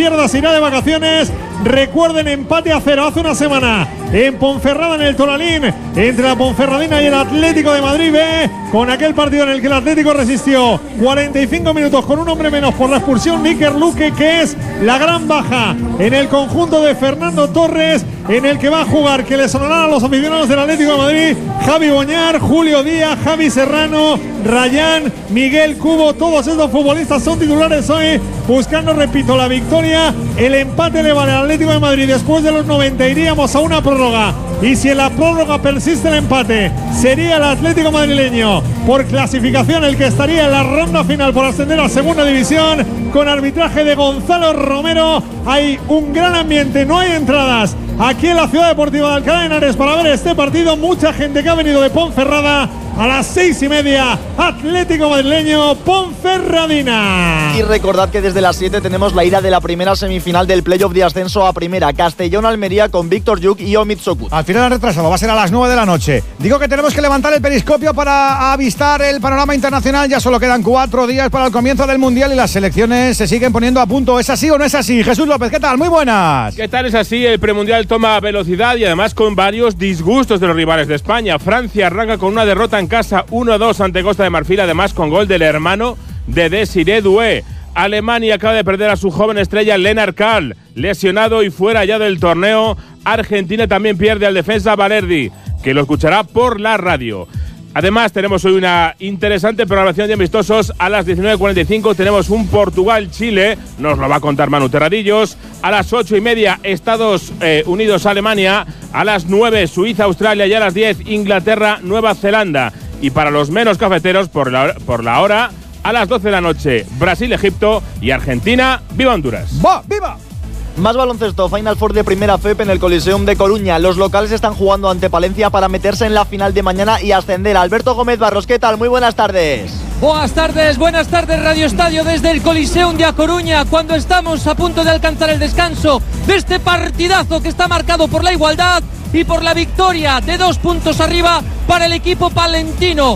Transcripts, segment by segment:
izquierda se irá de vacaciones. Recuerden, empate a 0 hace una semana en Ponferrada, en el Toralín, entre la Ponferradina y el Atlético de Madrid B, con aquel partido en el que el Atlético resistió 45 minutos con un hombre menos por la expulsión de Iker Luque, que es la gran baja en el conjunto de Fernando Torres, en el que va a jugar, que le sonarán a los aficionados del Atlético de Madrid, Javi Boñar, Julio Díaz, Javi Serrano, Rayán, Miguel Cubo. Todos estos futbolistas son titulares hoy, buscando, repito, la victoria. El empate le vale al Atlético de Madrid. Después de los 90 iríamos a una prórroga, y si en la prórroga persiste el empate, sería el Atlético madrileño por clasificación el que estaría en la ronda final por ascender a segunda división, con arbitraje de Gonzalo Romero. Hay un gran ambiente, no hay entradas aquí en la Ciudad Deportiva de Alcalá de Henares para ver este partido. Mucha gente que ha venido de Ponferrada. A las 6:30, Atlético madrileño, Ponferradina. Y recordad que desde las 7 tenemos la ida de la primera semifinal del playoff de ascenso a primera, Castellón-Almería, con Víctor Yuk y Omid Sokut. Al final han retrasado, va a ser a las 9 de la noche. Digo que tenemos que levantar el periscopio para avistar el panorama internacional. Ya solo quedan 4 días para el comienzo del Mundial y las selecciones se siguen poniendo a punto. ¿Es así o no es así? Jesús López, ¿qué tal? Muy buenas. ¿Qué tal? Es así, el premundial toma velocidad y además con varios disgustos de los rivales de España. Francia arranca con una derrota en casa 1-2 ante Costa de Marfil, además con gol del hermano de Desiré Doué. Alemania acaba de perder a su joven estrella Lennart Kahl, lesionado y fuera ya del torneo. Argentina también pierde al defensa Valerdi, que lo escuchará por la radio. Además, tenemos hoy una interesante programación de amistosos. A las 19:45 tenemos un Portugal-Chile, nos lo va a contar Manu Terradillos. A las 8:30, Estados Unidos-Alemania. A las 9, Suiza-Australia. Y a las 10, Inglaterra-Nueva Zelanda. Y para los menos cafeteros, por la hora, a las 12 de la noche, Brasil-Egipto y Argentina. ¡Viva Honduras! ¡Va! ¡Viva! Más baloncesto, Final Four de Primera FEP en el Coliseum de Coruña. Los locales están jugando ante Palencia para meterse en la final de mañana y ascender. Alberto Gómez Barros, ¿qué tal? Muy buenas tardes. Buenas tardes Radio Estadio desde el Coliseum de A Coruña, cuando estamos a punto de alcanzar el descanso de este partidazo que está marcado por la igualdad y por la victoria de 2 puntos arriba para el equipo palentino,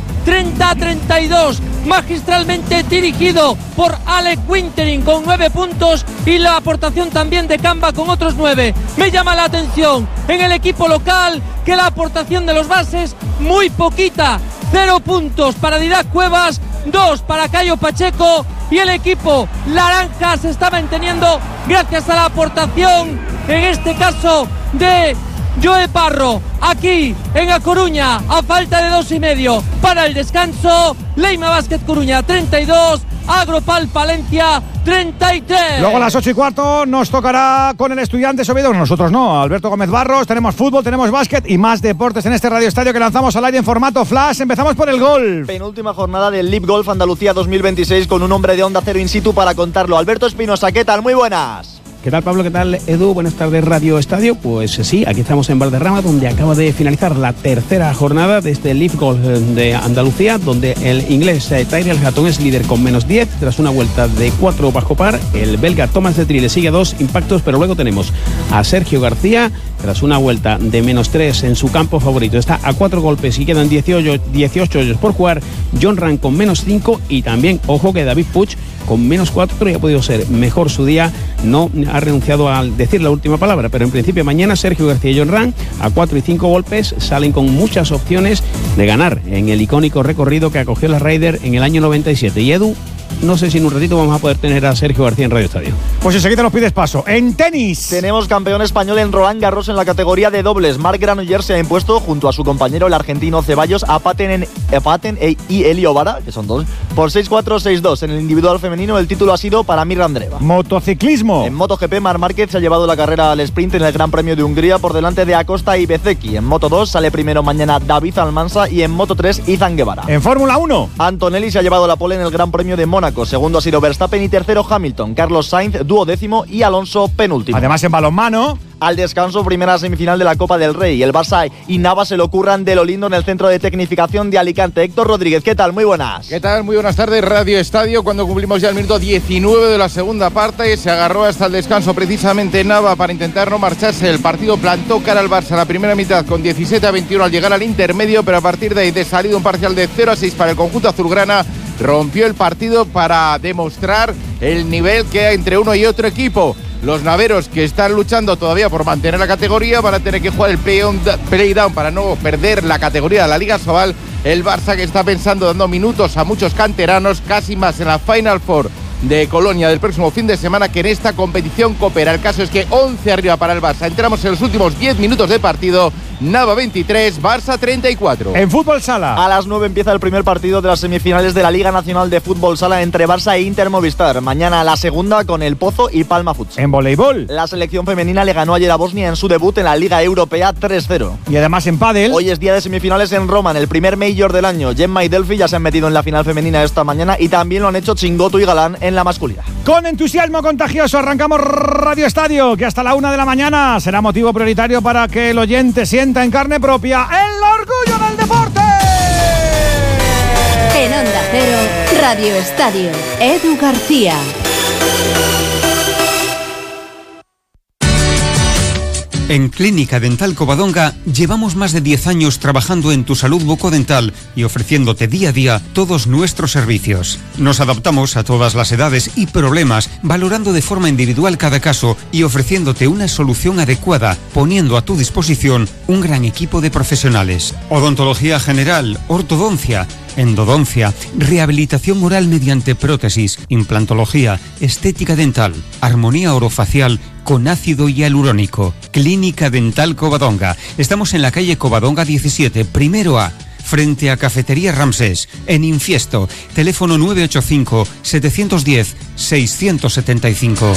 30-32, magistralmente dirigido por Alec Wintering con 9 puntos y la aportación también de Kamba con otros 9. Me llama la atención en el equipo local que la aportación de los bases muy poquita, 0 puntos para Didac Cuevas, 2 para Cayo Pacheco, y el equipo naranja se está manteniendo gracias a la aportación, en este caso de Joe Parro, aquí en A Coruña, a falta de 2,5 para el descanso. Leima Basket Coruña 32, Agropal Palencia 33. Luego a las 8:15 nos tocará con el Estudiantes Oviedo. Nosotros no, Alberto Gómez Barros. Tenemos fútbol, tenemos básquet y más deportes en este Radio Estadio que lanzamos al aire en formato flash. Empezamos por el golf. Penúltima jornada del Live Golf Andalucía 2026 con un hombre de Onda Cero in situ para contarlo. Alberto Espinosa, ¿qué tal? Muy buenas. ¿Qué tal, Pablo? ¿Qué tal, Edu? Buenas tardes, Radio Estadio. Pues sí, aquí estamos en Valderrama, donde acaba de finalizar la tercera jornada de este Live Golf de Andalucía, donde el inglés Tyrell Hatton es líder con -10 tras una vuelta de 4 bajo par. El belga Thomas de Trie le sigue a 2 impactos, pero luego tenemos a Sergio García tras una vuelta de -3 en su campo favorito. Está a 4 golpes y quedan 18 hoyos por jugar. John Ram con -5 y también, ojo, que David Puig con -4 y ha podido ser mejor su día. No ha renunciado a decir la última palabra, pero en principio mañana Sergio García y John Ram a 4 y 5 golpes salen con muchas opciones de ganar en el icónico recorrido que acogió la Ryder en el año 97. Y Edu, no sé si en un ratito vamos a poder tener a Sergio García en Radio Estadio. Pues enseguida nos pides paso. En tenis tenemos campeón español en Roland Garros en la categoría de dobles. Marc Granollers se ha impuesto junto a su compañero el argentino Ceballos a Paten y Elio Vara, que son 2, por 6-4, 6-2. En el individual femenino el título ha sido para Mirra Andreeva. Motociclismo. En MotoGP, Marc Márquez se ha llevado la carrera al sprint en el Gran Premio de Hungría por delante de Acosta y Bezzecchi. En Moto2 sale primero mañana David Almansa y en Moto3 Izan Guevara. En Fórmula 1 Antonelli se ha llevado la pole en el Gran Premio de Mónaco. Segundo ha sido Verstappen y tercero Hamilton. Carlos Sainz, duodécimo, y Alonso, penúltimo. Además, en balonmano, al descanso, primera semifinal de la Copa del Rey. El Barça y Navas se lo curran de lo lindo en el Centro de Tecnificación de Alicante. Héctor Rodríguez, ¿qué tal? Muy buenas. ¿Qué tal? Muy buenas tardes, Radio Estadio. Cuando cumplimos ya el minuto 19 de la segunda parte, se agarró hasta el descanso precisamente Nava para intentar no marcharse. El partido plantó cara al Barça en la primera mitad con 17-21 al llegar al intermedio, pero a partir de ahí, de salida, un parcial de 0-6 para el conjunto azulgrana. Rompió el partido para demostrar el nivel que hay entre uno y otro equipo. Los naveros, que están luchando todavía por mantener la categoría, van a tener que jugar el play-down para no perder la categoría de la Liga Sobal. El Barça, que está pensando dando minutos a muchos canteranos, casi más en la Final Four de Colonia del próximo fin de semana que en esta competición coopera. El caso es que 11 arriba para el Barça. Entramos en los últimos 10 minutos de partido. Nava 23, Barça 34. En fútbol sala. A las 9 empieza el primer partido de las semifinales de la Liga Nacional de Fútbol Sala entre Barça e Inter Movistar. Mañana la segunda con el Pozo y Palma Futsal. En voleibol. La selección femenina le ganó ayer a Bosnia en su debut en la Liga Europea 3-0. Y además en pádel. Hoy es día de semifinales en Roma, en el primer Major del año. Gemma y Delphi ya se han metido en la final femenina esta mañana y también lo han hecho Chingoto y Galán en la masculina. Con entusiasmo contagioso arrancamos Radio Estadio, que hasta la 1 de la mañana será motivo prioritario para que el oyente sienta en carne propia el orgullo del deporte. En Onda Cero, Radio Estadio, Edu García. En Clínica Dental Covadonga llevamos más de 10 años trabajando en tu salud bucodental y ofreciéndote día a día todos nuestros servicios. Nos adaptamos a todas las edades y problemas, valorando de forma individual cada caso y ofreciéndote una solución adecuada, poniendo a tu disposición un gran equipo de profesionales. Odontología general, ortodoncia, endodoncia, rehabilitación oral mediante prótesis, implantología, estética dental, armonía orofacial con ácido hialurónico. Clínica Dental Covadonga. Estamos en la calle Covadonga 17, primero A, frente a Cafetería Ramsés, en Infiesto. Teléfono 985-710-675.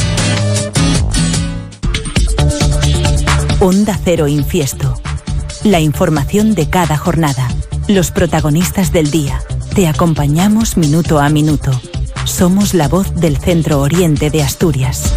Onda Cero Infiesto. La información de cada jornada. Los protagonistas del día. Te acompañamos minuto a minuto. Somos la voz del Centro Oriente de Asturias.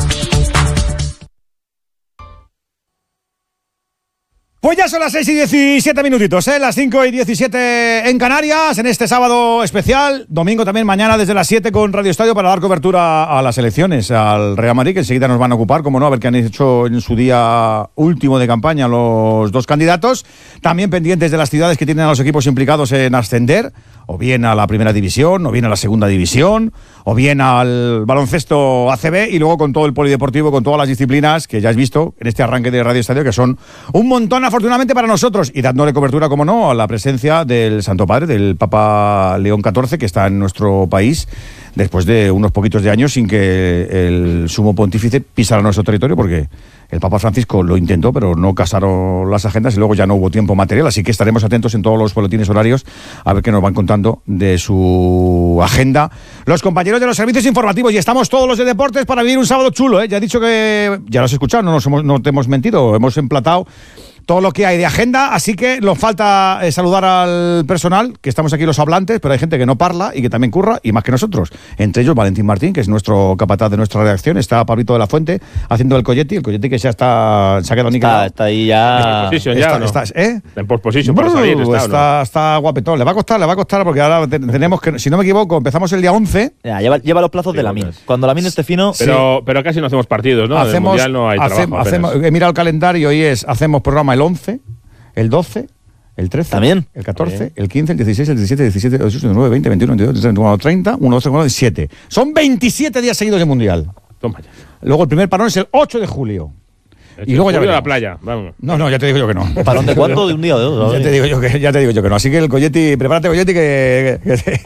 Pues ya son las 6 y 17 minutitos, las 5 y 17 en Canarias, en este sábado especial, domingo también mañana desde las 7 con Radio Estadio para dar cobertura a las elecciones, al Real Madrid, que enseguida nos van a ocupar, como no, a ver qué han hecho en su día último de campaña los dos candidatos, también pendientes de las ciudades que tienen a los equipos implicados en ascender, o bien a la primera división, o bien a la segunda división, o bien al baloncesto ACB, y luego con todo el polideportivo, con todas las disciplinas que ya has visto en este arranque de Radio Estadio, que son un montón afortunadamente para nosotros, y dándole cobertura, como no, a la presencia del Santo Padre, del Papa León XIV, que está en nuestro país después de unos poquitos de años sin que el sumo pontífice pisara nuestro territorio, porque el Papa Francisco lo intentó, pero no casaron las agendas y luego ya no hubo tiempo material, así que estaremos atentos en todos los boletines horarios a ver qué nos van contando de su agenda los compañeros de los servicios informativos. Y estamos todos los de deportes para vivir un sábado chulo, Ya he dicho que, ya lo has escuchado, no te hemos mentido, hemos emplatado todo lo que hay de agenda, así que nos falta saludar al personal, que estamos aquí los hablantes, pero hay gente que no parla y que también curra, y más que nosotros. Entre ellos Valentín Martín, que es nuestro capataz de nuestra redacción, está Pablito de la Fuente haciendo el Colleti que ya se ha quedado niquelado. Está ahí ya. En postposition para salir. Está guapetón. Le va a costar porque ahora tenemos que, si no me equivoco, empezamos el día 11. Ya, lleva los plazos de la MIN. Cuando la MIN esté fino. Pero casi no hacemos partidos, ¿no? En el Mundial no hay trabajo. He mirado el calendario y hacemos programa el 11, el 12, el 13, ¿también? El 14, el 15, el 16, el 17, el 17, el 18, el 19, 20, 21, 22, 23, 24, 30, 1, 2, 3, 4, 7. Son 27 días seguidos de Mundial. Toma ya. Luego el primer parón es el 8 de julio. Y luego ya a la playa, vamos. No, ya te digo yo que no. ¿Parón de cuánto? ¿De un día o de dos? Ya te digo yo que no. Así que el Colleti, prepárate, Colleti, que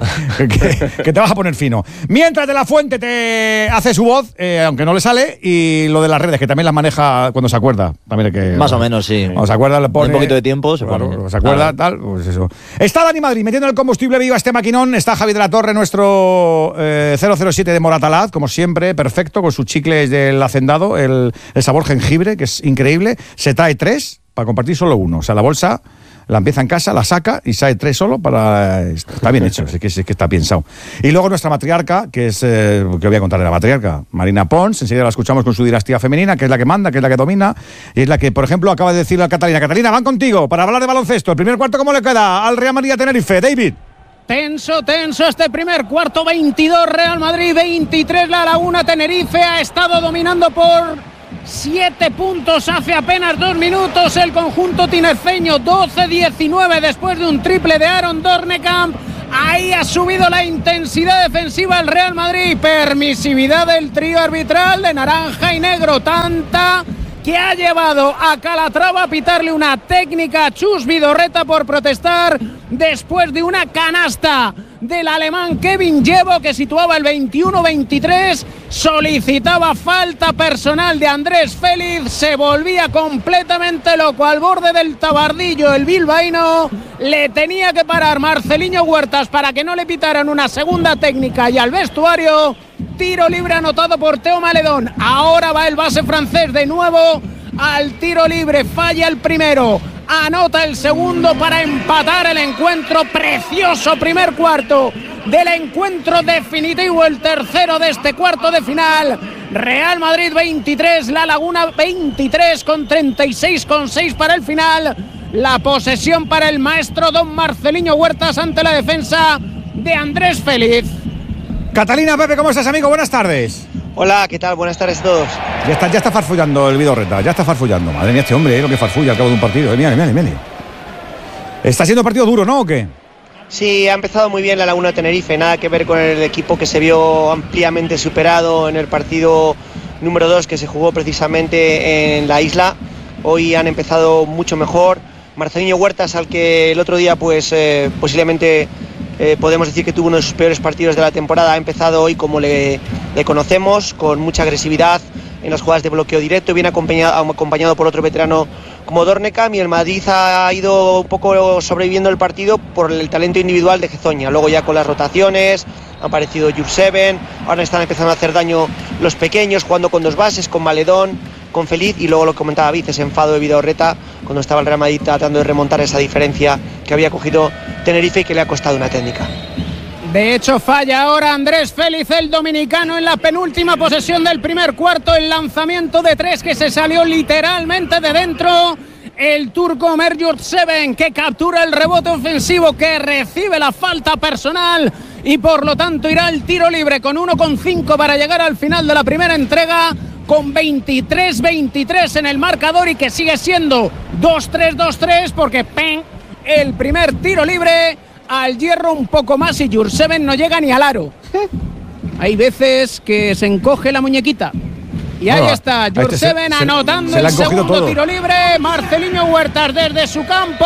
te vas a poner fino. Mientras De la Fuente te hace su voz, aunque no le sale, y lo de las redes, que también las maneja cuando se acuerda. También hay que, más o menos, sí. Cuando se acuerda, le pone un poquito de tiempo, se pone. Se acuerda, tal, pues eso. Está Dani Madrid metiendo el combustible vivo a este maquinón. Está Javi de la Torre, nuestro 007 de Moratalaz, como siempre, perfecto, con sus chicles del hacendado, el sabor jengibre, que es increíble. Se trae 3 para compartir solo uno. O sea, la bolsa la empieza en casa, la saca y sale 3 solo para... Está bien hecho, es que está pensado. Y luego nuestra matriarca, que es... ¿qué voy a contar de la matriarca? Marina Pons, enseguida la escuchamos con su dinastía femenina, que es la que manda, que es la que domina, y es la que, por ejemplo, acaba de decirle a Catalina. Catalina, van contigo para hablar de baloncesto. El primer cuarto, ¿cómo le queda al Real Madrid Tenerife? David. Tenso este primer cuarto, 22 Real Madrid, 23 La Laguna. Tenerife ha estado dominando por 7 puntos hace apenas 2 minutos el conjunto tinerfeño, 12-19 después de un triple de Aaron Dornekamp. Ahí ha subido la intensidad defensiva el Real Madrid. Permisividad del trío arbitral de naranja y negro. Tanta que ha llevado a Calatrava a pitarle una técnica a Chus Vidorreta por protestar después de una canasta del alemán Kevin Llevo, que situaba el 21-23, solicitaba falta personal de Andrés Félix, se volvía completamente loco al borde del tabardillo el bilbaíno, le tenía que parar Marceliño Huertas para que no le pitaran una segunda técnica y al vestuario. Tiro libre anotado por Teo Maledón. Ahora va el base francés de nuevo al tiro libre, falla el primero, anota el segundo para empatar el encuentro. Precioso primer cuarto del encuentro definitivo, el tercero de este cuarto de final. Real Madrid 23, La Laguna 23 con 36,6 para el final. La posesión para el maestro don Marceliño Huertas ante la defensa de Andrés Félix. Catalina, Pepe, ¿cómo estás, amigo? Buenas tardes. Hola, ¿qué tal? Buenas tardes a todos. Ya está farfullando el Vidorreta, ya está farfullando. Madre mía, este hombre, lo que farfulla al cabo de un partido. Mira. Está siendo un partido duro, ¿no? ¿O qué? Sí, ha empezado muy bien la Laguna de Tenerife, nada que ver con el equipo que se vio ampliamente superado en el partido número 2 que se jugó precisamente en la isla. Hoy han empezado mucho mejor. Marceliño Huertas, al que el otro día pues posiblemente podemos decir que tuvo uno de sus peores partidos de la temporada, ha empezado hoy como le conocemos, con mucha agresividad en las jugadas de bloqueo directo, bien acompañado por otro veterano como Dornekam, y el Madrid ha ido un poco sobreviviendo el partido por el talento individual de Gezoña. Luego ya con las rotaciones ha aparecido Jurseven, ahora están empezando a hacer daño los pequeños, jugando con dos bases, con Maledón, con Feliz, y luego lo que comentaba Viz, ese enfado de Vidorreta cuando estaba el Real Madrid tratando de remontar esa diferencia que había cogido Tenerife y que le ha costado una técnica. De hecho, falla ahora Andrés Félix, el dominicano, en la penúltima posesión del primer cuarto. El lanzamiento de tres que se salió literalmente de dentro. El turco Ömer Yurtseven, que captura el rebote ofensivo, que recibe la falta personal y por lo tanto irá al tiro libre con 1,5 para llegar al final de la primera entrega, con 23-23 en el marcador, y que sigue siendo 2-3 porque el primer tiro libre al hierro un poco más y Jurseven no llega ni al aro. Hay veces que se encoge la muñequita. Y ahí está Jurseven anotando el segundo tiro libre. Marceliño Huertas desde su campo.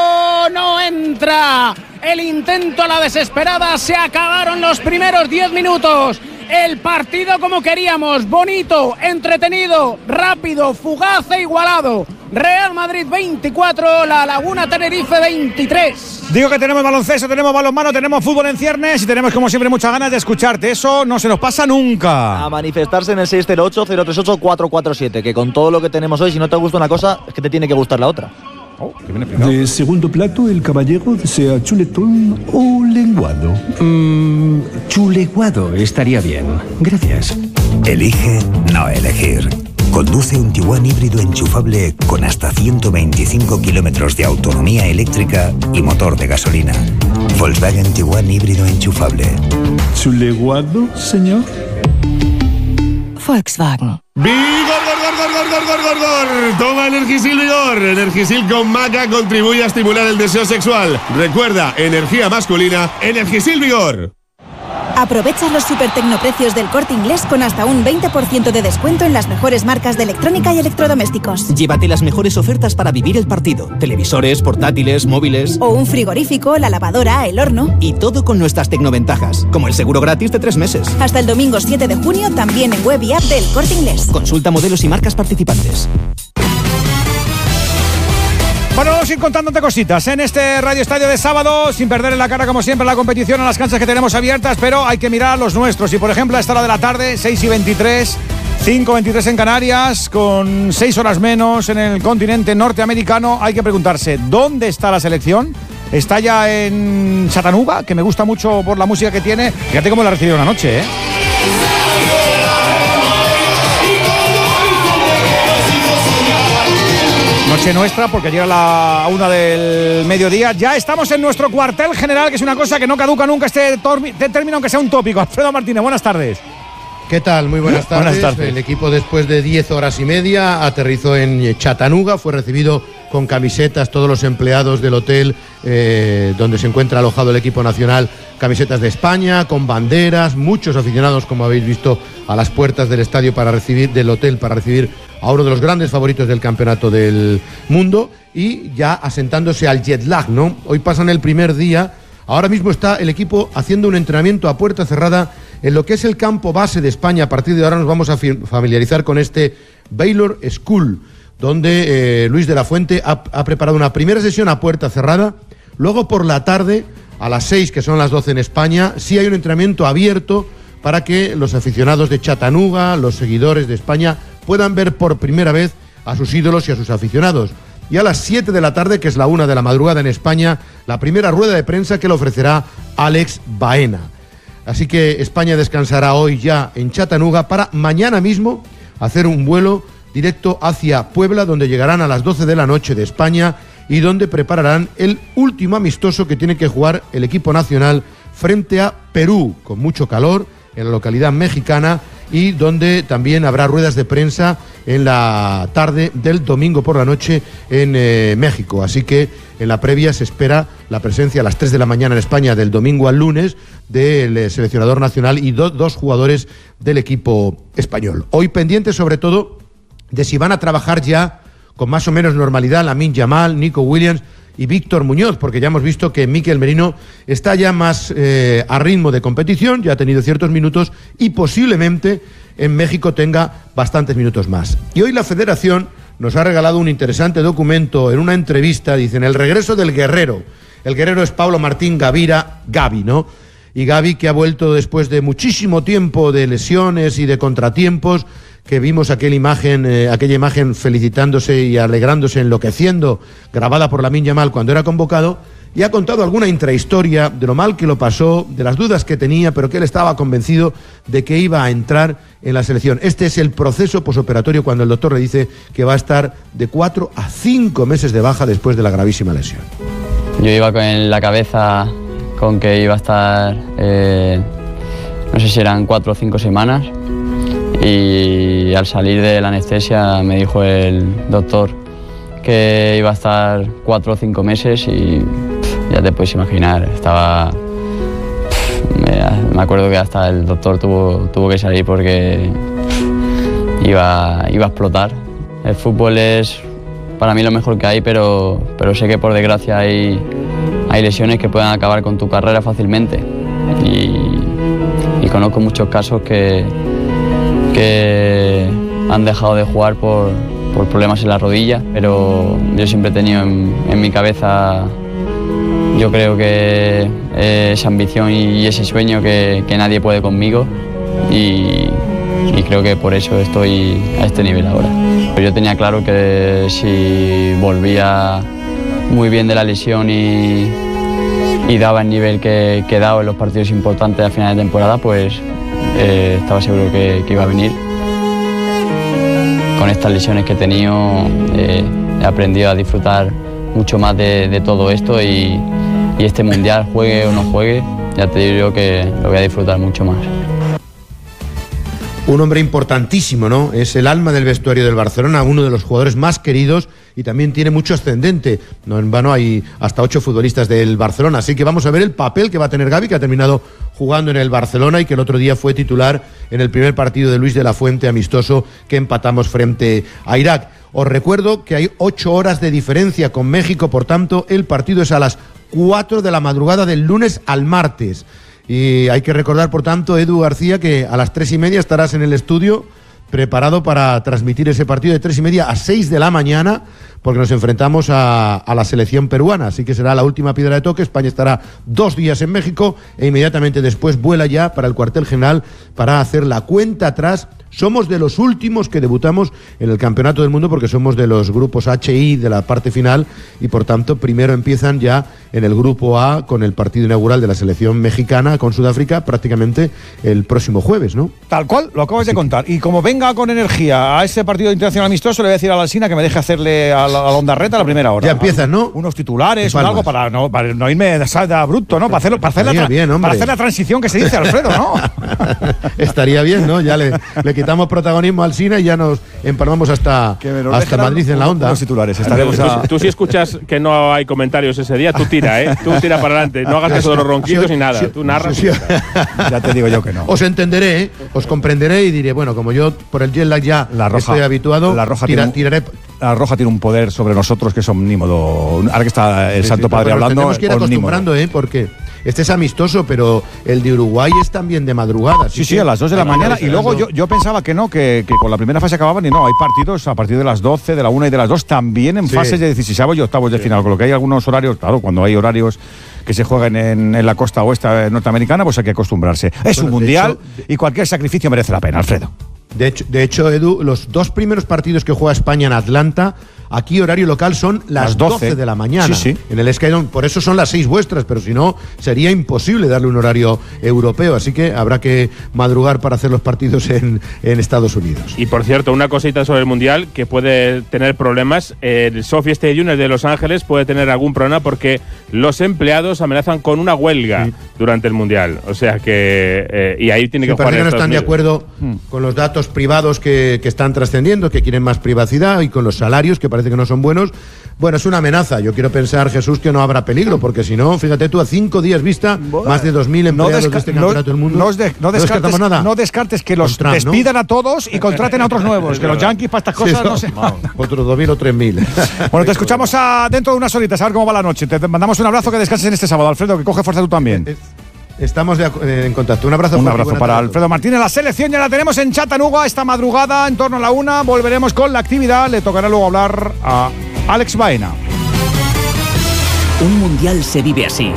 No entra. El intento a la desesperada. Se acabaron los primeros 10 minutos. El partido como queríamos, bonito, entretenido, rápido, fugaz e igualado. Real Madrid 24, La Laguna Tenerife 23. Digo que tenemos baloncesto, tenemos balonmano, tenemos fútbol en ciernes y tenemos como siempre muchas ganas de escucharte. Eso no se nos pasa nunca. A manifestarse en el 608-038-447, que con todo lo que tenemos hoy, si no te gusta una cosa, es que te tiene que gustar la otra. De segundo plato, el caballero desea chuletón o lenguado. Chuleguado estaría bien. Gracias. Elige no elegir. Conduce un Tiguan híbrido enchufable con hasta 125 kilómetros de autonomía eléctrica y motor de gasolina. Volkswagen Tiguan híbrido enchufable. ¿Chuleguado, señor? Volkswagen. ¡Vigor! Toma Energisil Vigor. Energisil con maca contribuye a estimular el deseo sexual. Recuerda, energía masculina, Energisil Vigor. Aprovecha los super tecnoprecios del Corte Inglés con hasta un 20% de descuento en las mejores marcas de electrónica y electrodomésticos. Llévate las mejores ofertas para vivir el partido. Televisores, portátiles, móviles. O un frigorífico, la lavadora, el horno. Y todo con nuestras tecnoventajas, como el seguro gratis de 3 meses. Hasta el domingo 7 de junio, también en web y app del Corte Inglés. Consulta modelos y marcas participantes. Bueno, vamos a ir contándote cositas en este Radio Estadio de sábado, sin perder en la cara, como siempre, la competición a las canchas que tenemos abiertas, pero hay que mirar a los nuestros. Y, por ejemplo, a esta hora de la tarde, 6:23, 5:23 en Canarias, con 6 horas menos en el continente norteamericano, hay que preguntarse, ¿dónde está la selección? Está ya en Chattanooga, que me gusta mucho por la música que tiene. Fíjate cómo la recibieron anoche, ¿eh? Noche nuestra, porque llega la 1 del mediodía. Ya estamos en nuestro cuartel general, que es una cosa que no caduca nunca este término, aunque sea un tópico. Alfredo Martínez, buenas tardes. ¿Qué tal? Muy buenas tardes. El equipo, después de 10 horas y media, aterrizó en Chattanooga, fue recibido con camisetas, todos los empleados del hotel donde se encuentra alojado el equipo nacional, camisetas de España, con banderas, muchos aficionados, como habéis visto, a las puertas del estadio del hotel para recibir a uno de los grandes favoritos del campeonato del mundo, y ya asentándose al jet lag, ¿no? Hoy pasan el primer día. Ahora mismo está el equipo haciendo un entrenamiento a puerta cerrada en lo que es el campo base de España. A partir de ahora nos vamos a familiarizar con este Baylor School, donde Luis de la Fuente ha preparado una primera sesión a puerta cerrada. Luego por la tarde, a las 6, que son las 12 en España, sí hay un entrenamiento abierto para que los aficionados de Chattanooga, los seguidores de España, puedan ver por primera vez a sus ídolos y a sus aficionados. Y a las 7 de la tarde, que es la 1 de la madrugada en España, la primera rueda de prensa que le ofrecerá Alex Baena. Así que España descansará hoy ya en Chattanooga para mañana mismo hacer un vuelo directo hacia Puebla, donde llegarán a las 12 de la noche de España y donde prepararán el último amistoso que tiene que jugar el equipo nacional frente a Perú, con mucho calor, en la localidad mexicana, y donde también habrá ruedas de prensa en la tarde del domingo por la noche en México. Así que en la previa se espera la presencia a las 3 de la mañana en España del domingo al lunes del seleccionador nacional y dos jugadores del equipo español. Hoy pendiente sobre todo de si van a trabajar ya con más o menos normalidad Lamine Yamal, Nico Williams y Víctor Muñoz, porque ya hemos visto que Mikel Merino está ya más a ritmo de competición, ya ha tenido ciertos minutos y posiblemente en México tenga bastantes minutos más. Y hoy la Federación nos ha regalado un interesante documento en una entrevista. Dicen: el regreso del guerrero. El guerrero es Pablo Martín Gavira, Gavi, ¿no? Y Gavi, que ha vuelto después de muchísimo tiempo de lesiones y de contratiempos, que vimos aquella imagen felicitándose y alegrándose, enloqueciendo, grabada por Lamine Yamal cuando era convocado, y ha contado alguna intrahistoria de lo mal que lo pasó, de las dudas que tenía, pero que él estaba convencido de que iba a entrar en la selección. Este es el proceso posoperatorio cuando el doctor le dice que va a estar de 4 a 5 meses de baja después de la gravísima lesión. Yo iba con la cabeza con que iba a estar, no sé si eran 4 o 5 semanas, y al salir de la anestesia me dijo el doctor que iba a estar 4 o 5 meses y ya te puedes imaginar, me acuerdo que hasta el doctor tuvo que salir porque iba a explotar. El fútbol es para mí lo mejor que hay, pero sé que por desgracia hay lesiones que pueden acabar con tu carrera fácilmente, y conozco muchos casos que han dejado de jugar por problemas en la rodilla, pero yo siempre he tenido en mi cabeza, yo creo que esa ambición y ese sueño que nadie puede conmigo, y creo que por eso estoy a este nivel ahora. Yo tenía claro que si volvía muy bien de la lesión y daba el nivel que he dado en los partidos importantes a final de temporada, pues estaba seguro que iba a venir. Con estas lesiones que he tenido he aprendido a disfrutar mucho más de todo esto, y este mundial, juegue o no juegue, ya te digo que lo voy a disfrutar mucho más. Un hombre importantísimo, ¿no? Es el alma del vestuario del Barcelona, uno de los jugadores más queridos, y también tiene mucho ascendente. No en vano hay hasta 8 futbolistas del Barcelona, así que vamos a ver el papel que va a tener Gavi, que ha terminado jugando en el Barcelona y que el otro día fue titular en el primer partido de Luis de la Fuente amistoso que empatamos frente a Irak. Os recuerdo que hay 8 horas de diferencia con México, por tanto el partido es a las 4 de la madrugada del lunes al martes. Y hay que recordar, por tanto, Edu García, que a las 3:30 estarás en el estudio preparado para transmitir ese partido de 3:30 a 6 de la mañana, porque nos enfrentamos a la selección peruana. Así que será la última piedra de toque. España estará 2 días en México e inmediatamente después vuela ya para el cuartel general para hacer la cuenta atrás. Somos de los últimos que debutamos en el Campeonato del Mundo, porque somos de los grupos H y I de la parte final, y por tanto primero empiezan ya en el grupo A con el partido inaugural de la selección mexicana con Sudáfrica prácticamente el próximo jueves, ¿no? Tal cual, lo acabas de contar. Y como venga con energía a ese partido internacional amistoso, le voy a decir a la Alsina que me deje hacerle a la Ondarreta a la primera hora. Ya empiezas, ¿no? Unos titulares o algo para no irme de salda bruto, ¿no? Para hacer la transición que se dice, Alfredo, ¿no? Estaría bien, ¿no? Ya le quitamos protagonismo al Alsina y ya nos empalmamos hasta Madrid en la Onda. Los titulares, Tú si escuchas que no hay comentarios ese día, tú tira, ¿eh? Tú tira para adelante. No hagas eso de los ronquitos ni nada. Tú narras. Ya te digo yo que no. Os entenderé, os comprenderé y diré, bueno, como yo por el jet lag ya estoy habituado, tiraré. La Roja tiene un poder sobre nosotros que es omnímodo. Ahora que está el Santo Padre hablando, tenemos que ir acostumbrando, porque este es amistoso, pero el de Uruguay es también de madrugada. Sí, a las 2 de la mañana. Y luego yo pensaba que no, que con la primera fase acababan y no, hay partidos a partir de las 12, de la 1 y de las 2, también en fases de 16avos y octavos de final. Con lo que hay algunos horarios, claro, cuando hay horarios que se juegan en la costa oeste norteamericana, pues hay que acostumbrarse. Es un mundial y cualquier sacrificio merece la pena, Alfredo. De hecho, Edu, los 2 primeros partidos que juega España en Atlanta, aquí horario local son las 12 de la mañana. Sí. En el Skydome, por eso son las 6 vuestras, pero si no, sería imposible darle un horario europeo. Así que habrá que madrugar para hacer los partidos en Estados Unidos. Y por cierto, una cosita sobre el Mundial que puede tener problemas. El Sophie Stadium, el de Los Ángeles, puede tener algún problema porque los empleados amenazan con una huelga durante el Mundial. O sea que. Y ahí tiene que jugar. Parece que no están de acuerdo con los datos privados que están trascendiendo, que quieren más privacidad y con los salarios que parece que no son buenos. Bueno, es una amenaza. Yo quiero pensar, Jesús, que no habrá peligro, porque si no, fíjate tú, a 5 días vista, más de 2.000 empleados de este campeonato del mundo. No descartes que los Trump, despidan a todos y contraten a otros nuevos, que los Yankees para estas cosas no sé. Otros 2.000 o 3.000. Bueno, te escuchamos dentro de unas horitas, a ver cómo va la noche. Te mandamos un abrazo, que descanses en este sábado, Alfredo, que coge fuerza tú también. Estamos en contacto. Un abrazo para Alfredo Martínez. La selección ya la tenemos en Chattanooga esta madrugada, en torno a la 1. Volveremos con la actividad. Le tocará luego hablar a Alex Baena. Un mundial se vive así.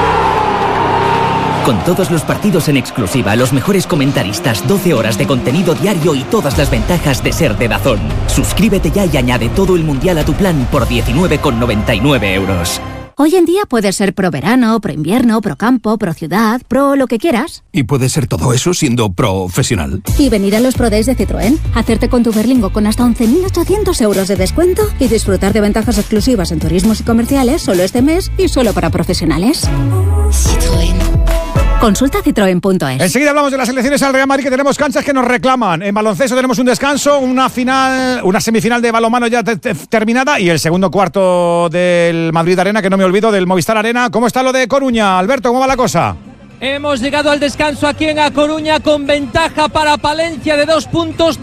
Con todos los partidos en exclusiva, los mejores comentaristas, 12 horas de contenido diario y todas las ventajas de ser de DAZN. Suscríbete ya y añade todo el mundial a tu plan por 19,99 euros. Hoy en día puedes ser pro verano, pro invierno, pro campo, pro ciudad, pro lo que quieras. ¿Y puedes ser todo eso siendo profesional? Y venir a los Pro Days de Citroën, hacerte con tu Berlingo con hasta 11.800 euros de descuento y disfrutar de ventajas exclusivas en turismos y comerciales solo este mes y solo para profesionales. Citroën. Consulta citroen.es. Enseguida hablamos de las elecciones al Real Madrid, que tenemos canchas que nos reclaman. En baloncesto tenemos un descanso, una semifinal de balonmano ya terminada y el segundo cuarto del Madrid Arena, que no me olvido, del Movistar Arena. ¿Cómo está lo de Coruña? Alberto, ¿cómo va la cosa? Hemos llegado al descanso aquí en A Coruña con ventaja para Palencia de 2 puntos,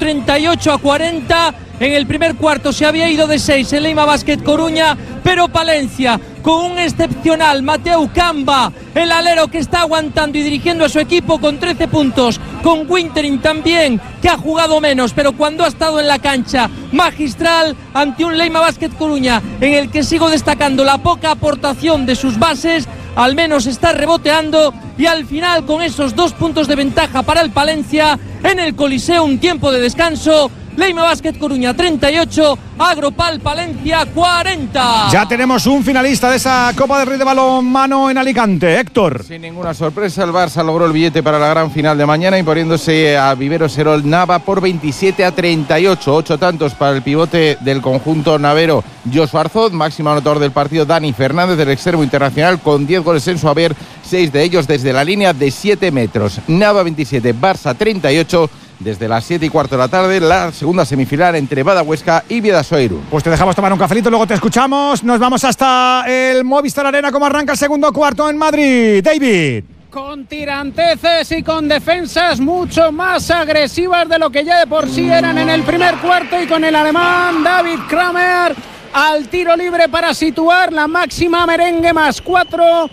38-40. En el primer cuarto se había ido de 6 el Leima Basket Coruña, pero Palencia con un excepcional Mateu Camba, el alero que está aguantando y dirigiendo a su equipo con 13 puntos, con Wintering también, que ha jugado menos, pero cuando ha estado en la cancha, magistral ante un Leima Basket Coruña en el que sigo destacando la poca aportación de sus bases. Al menos está reboteando y al final con esos 2 puntos de ventaja para el Palencia en el Coliseum, tiempo de descanso. Leima Basket Coruña 38, Agropal Palencia 40. Ya tenemos un finalista de esa Copa del Rey de balonmano en Alicante, Héctor. Sin ninguna sorpresa, el Barça logró el billete para la gran final de mañana, imponiéndose a Viveros Erol Nava por 27-38. 8 tantos para el pivote del conjunto navero, Joshua Arzot, máximo anotador del partido Dani Fernández, del extremo internacional, con 10 goles en su haber, 6 de ellos desde la línea de 7 metros. Nava 27, Barça 38. Desde las 7:15 de la tarde, la segunda semifinal entre Badahuesca y Bidasoa-Irún. Pues te dejamos tomar un cafelito, luego te escuchamos. Nos vamos hasta el Movistar Arena, como arranca el segundo cuarto en Madrid. David. Con tiranteces y con defensas mucho más agresivas de lo que ya de por sí eran en el primer cuarto, y con el alemán David Kramer al tiro libre para situar la máxima merengue, más 4.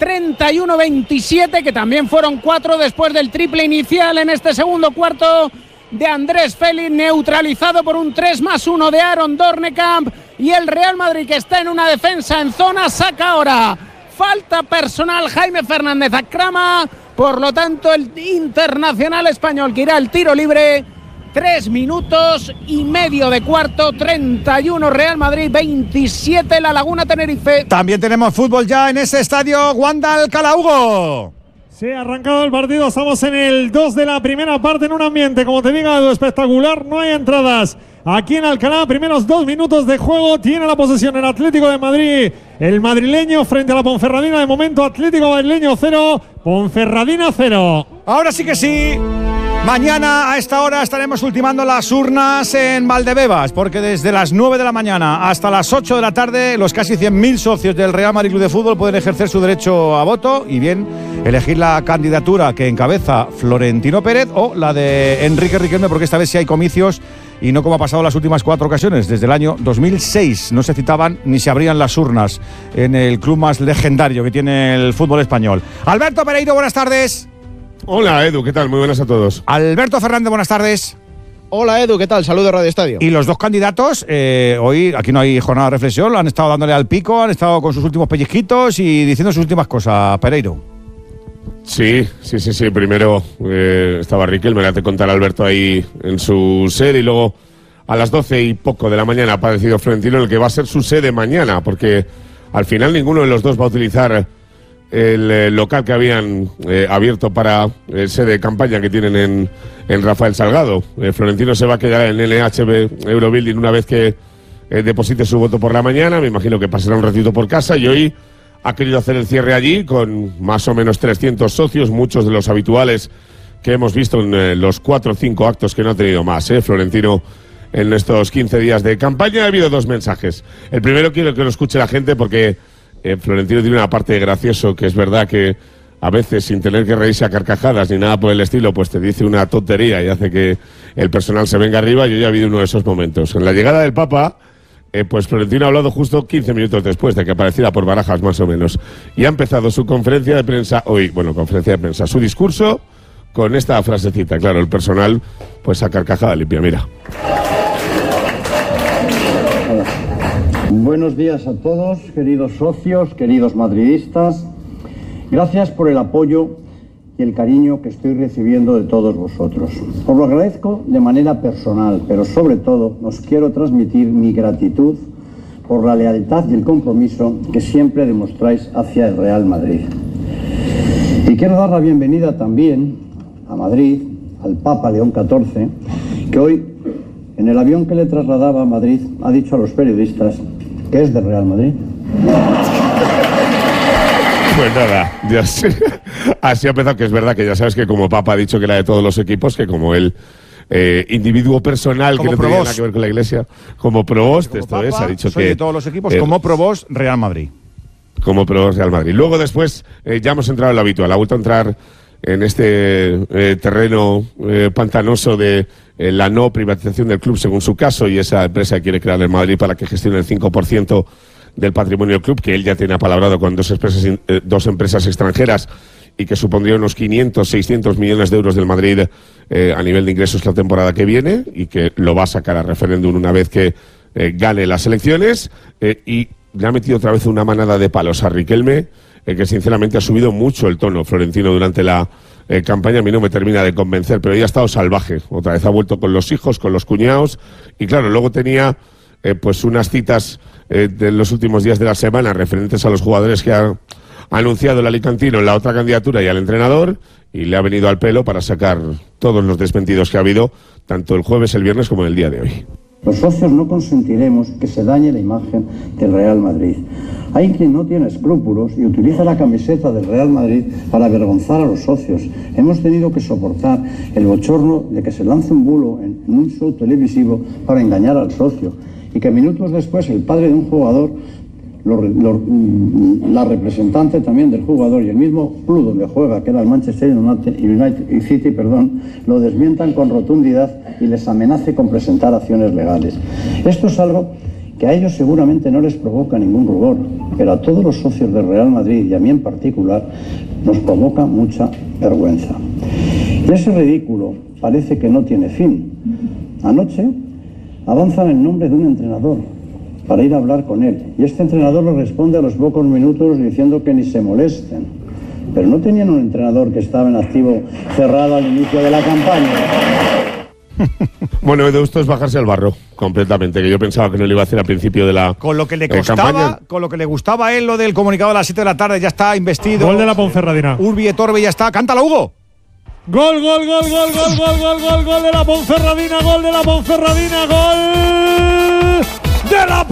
31-27, que también fueron 4 después del triple inicial en este segundo cuarto de Andrés Félix, neutralizado por un 3+1 de Aaron Dornekamp, y el Real Madrid, que está en una defensa en zona, saca ahora falta personal Jaime Fernández a Krama. Por lo tanto, el internacional español, que irá al tiro libre, 3 minutos y medio de cuarto, 31 Real Madrid, 27 La Laguna Tenerife. También tenemos fútbol ya en ese estadio Wanda Alcalá. Hugo. Se ha arrancado el partido, estamos en el 2 de la primera parte en un ambiente, como te digo, espectacular, no hay entradas. Aquí en Alcalá, primeros 2 minutos de juego, tiene la posesión el Atlético de Madrid, el madrileño frente a la Ponferradina. De momento Atlético madrileño 0, Ponferradina 0. Ahora sí que sí. Mañana a esta hora estaremos ultimando las urnas en Valdebebas, porque desde las 9 de la mañana hasta las 8 de la tarde los casi 100.000 socios del Real Madrid Club de Fútbol pueden ejercer su derecho a voto y bien elegir la candidatura que encabeza Florentino Pérez o la de Enrique Riquelme, porque esta vez sí hay comicios y no como ha pasado las últimas 4 ocasiones. Desde el año 2006 no se citaban ni se abrían las urnas en el club más legendario que tiene el fútbol español. Alberto Pereiro, buenas tardes. Hola Edu, ¿qué tal? Muy buenas a todos. Alberto Fernández, buenas tardes. Hola Edu, ¿qué tal? Saludos Radio Estadio. Y los dos candidatos, hoy aquí no hay jornada de reflexión, han estado dándole al pico, han estado con sus últimos pellizquitos y diciendo sus últimas cosas. Pereiro. Sí. Primero estaba Riquelme, me te contar Alberto ahí en su sede, y luego a las 12 y poco de la mañana ha aparecido Florentino en el que va a ser su sede mañana, porque al final ninguno de los dos va a utilizar el local que habían abierto para sede de campaña que tienen en Rafael Salgado. Florentino se va a quedar en LHB Eurobuilding una vez que deposite su voto por la mañana. Me imagino que pasará un ratito por casa, y hoy ha querido hacer el cierre allí con más o menos 300 socios, muchos de los habituales que hemos visto en los 4 o 5 actos, que no ha tenido más, Florentino, en estos 15 días de campaña. Ha habido 2 mensajes. El primero quiero que lo escuche la gente, porque Florentino tiene una parte de gracioso, que es verdad que a veces, sin tener que reírse a carcajadas ni nada por el estilo, pues te dice una tontería y hace que el personal se venga arriba. Yo ya he habido uno de esos momentos. En la llegada del Papa, pues Florentino ha hablado justo 15 minutos después de que apareciera por Barajas, más o menos. Y ha empezado su conferencia de prensa conferencia de prensa, su discurso, con esta frasecita. Claro, el personal, pues a carcajada limpia, mira. Buenos días a todos, queridos socios, queridos madridistas. Gracias por el apoyo y el cariño que estoy recibiendo de todos vosotros. Os lo agradezco de manera personal, pero sobre todo os quiero transmitir mi gratitud por la lealtad y el compromiso que siempre demostráis hacia el Real Madrid. Y quiero dar la bienvenida también a Madrid, al Papa León XIV, que hoy, en el avión que le trasladaba a Madrid, ha dicho a los periodistas que es del Real Madrid. Pues nada, así ha empezado, que es verdad que ya sabes que como Papa ha dicho que era de todos los equipos, que como él, individuo personal, como que no tenía nada que ver con la Iglesia, como Provost, esto Papa, ha dicho que... de todos los equipos, como Provost, Real Madrid. Como Provost, Real Madrid. Luego después ya hemos entrado en lo habitual, ha vuelto a entrar en este terreno pantanoso de la no privatización del club según su caso, y esa empresa que quiere crear en Madrid para que gestione el 5% del patrimonio del club, que él ya tiene apalabrado con 2 empresas extranjeras, y que supondría unos 500-600 millones de euros del Madrid a nivel de ingresos la temporada que viene, y que lo va a sacar a referéndum una vez que gane las elecciones, y le ha metido otra vez una manada de palos a Riquelme, que sinceramente ha subido mucho el tono Florentino durante la campaña. A mí no me termina de convencer, pero ya ha estado salvaje. Otra vez ha vuelto con los hijos, con los cuñados, y claro, luego tenía pues unas citas de los últimos días de la semana referentes a los jugadores que ha anunciado el alicantino en la otra candidatura y al entrenador, y le ha venido al pelo para sacar todos los desmentidos que ha habido, tanto el jueves, el viernes, como el día de hoy. Los socios no consentiremos que se dañe la imagen del Real Madrid. Hay quien no tiene escrúpulos y utiliza la camiseta del Real Madrid para avergonzar a los socios. Hemos tenido que soportar el bochorno de que se lance un bulo en un show televisivo para engañar al socio, y que minutos después el padre de un jugador, la representante también del jugador y el mismo club donde juega, que era el Manchester United City, lo desmientan con rotundidad y les amenace con presentar acciones legales. Esto es algo que a ellos seguramente no les provoca ningún rubor, pero a todos los socios del Real Madrid, y a mí en particular, nos provoca mucha vergüenza. Y ese ridículo parece que no tiene fin. Anoche avanzan en nombre de un entrenador para ir a hablar con él, y este entrenador le responde a los pocos minutos diciendo que ni se molesten. Pero no tenían un entrenador que estaba en activo cerrado al inicio de la campaña. Bueno, Edu, esto es bajarse al barro completamente, que yo pensaba que no lo iba a hacer al principio de la Con lo que le costaba, campaña. con lo que le gustaba a él lo del comunicado de las 7 de la tarde, ya está investido. Gol de la Ponferradina. Urbi et Orbi ya está. Cántalo, Hugo. Gol de la Ponferradina, gol de la Ponferradina, gol de la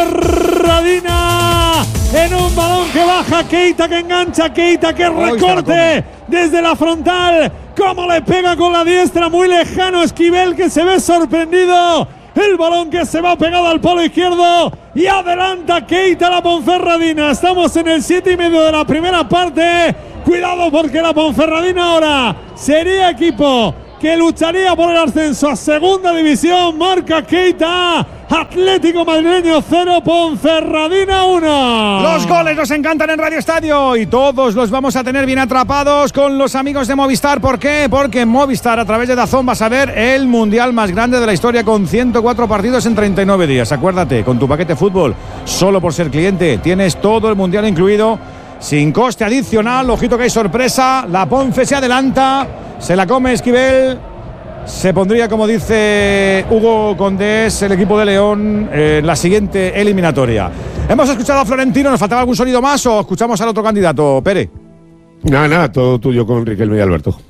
Ponferradina. En un balón que baja Keita, que engancha Keita, que recorte desde la frontal. Cómo le pega con la diestra, muy lejano Esquivel, que se ve sorprendido. El balón que se va pegado al palo izquierdo y adelanta Keita la Ponferradina. Estamos en el 7:30 de la primera parte. Cuidado porque la Ponferradina ahora sería equipo que lucharía por el ascenso a segunda división. Marca Keita. Atlético Madrileño 0, Ponferradina 1. Los goles nos encantan en Radio Estadio y todos los vamos a tener bien atrapados con los amigos de Movistar. ¿Por qué? Porque en Movistar, a través de DAZN, vas a ver el mundial más grande de la historia con 104 partidos en 39 días. Acuérdate, con tu paquete fútbol, solo por ser cliente, tienes todo el mundial incluido, sin coste adicional. Ojito que hay sorpresa. La Ponfe se adelanta, se la come Esquivel. Se pondría, como dice Hugo Condés, el equipo de León en la siguiente eliminatoria. Hemos escuchado a Florentino. ¿Nos faltaba algún sonido más o escuchamos al otro candidato, Pere? Nada, todo tuyo con Riquelme y Alberto.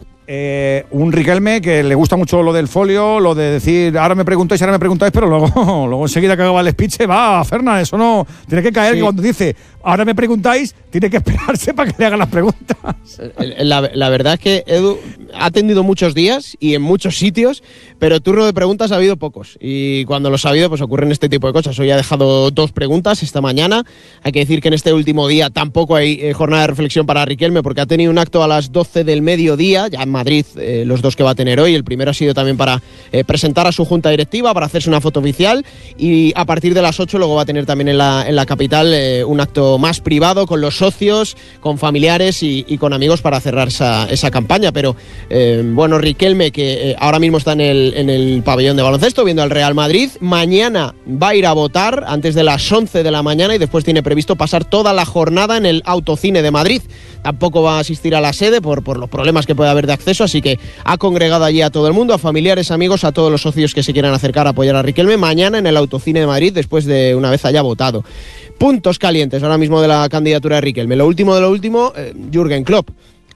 Un Riquelme que le gusta mucho lo del folio, lo de decir ahora me preguntáis, pero luego enseguida que acaba el speech va, Fernan, eso no tiene que caer, sí. Que cuando dice ahora me preguntáis, tiene que esperarse para que le hagan las preguntas. La verdad es que Edu ha atendido muchos días y en muchos sitios, pero turno de preguntas ha habido pocos. Y cuando los ha habido, pues ocurren este tipo de cosas. Hoy ha dejado 2 preguntas esta mañana. Hay que decir que en este último día tampoco hay jornada de reflexión para Riquelme, porque ha tenido un acto a las 12 del mediodía, ya en Madrid, los 2 que va a tener hoy. El primero ha sido también para presentar a su junta directiva, para hacerse una foto oficial, y a partir de las 8 luego va a tener también en la capital un acto más privado con los socios, con familiares y con amigos para cerrar esa campaña. Pero bueno, Riquelme, que ahora mismo está en el pabellón de baloncesto viendo al Real Madrid, mañana va a ir a votar antes de las 11 de la mañana y después tiene previsto pasar toda la jornada en el Autocine de Madrid. Tampoco va a asistir a la sede por los problemas que puede haber de acceso, así que ha congregado allí a todo el mundo, a familiares, amigos, a todos los socios que se quieran acercar a apoyar a Riquelme mañana en el Autocine de Madrid, después de una vez haya votado. Puntos calientes ahora mismo de la candidatura de Riquelme. Lo último de lo último, Jürgen Klopp.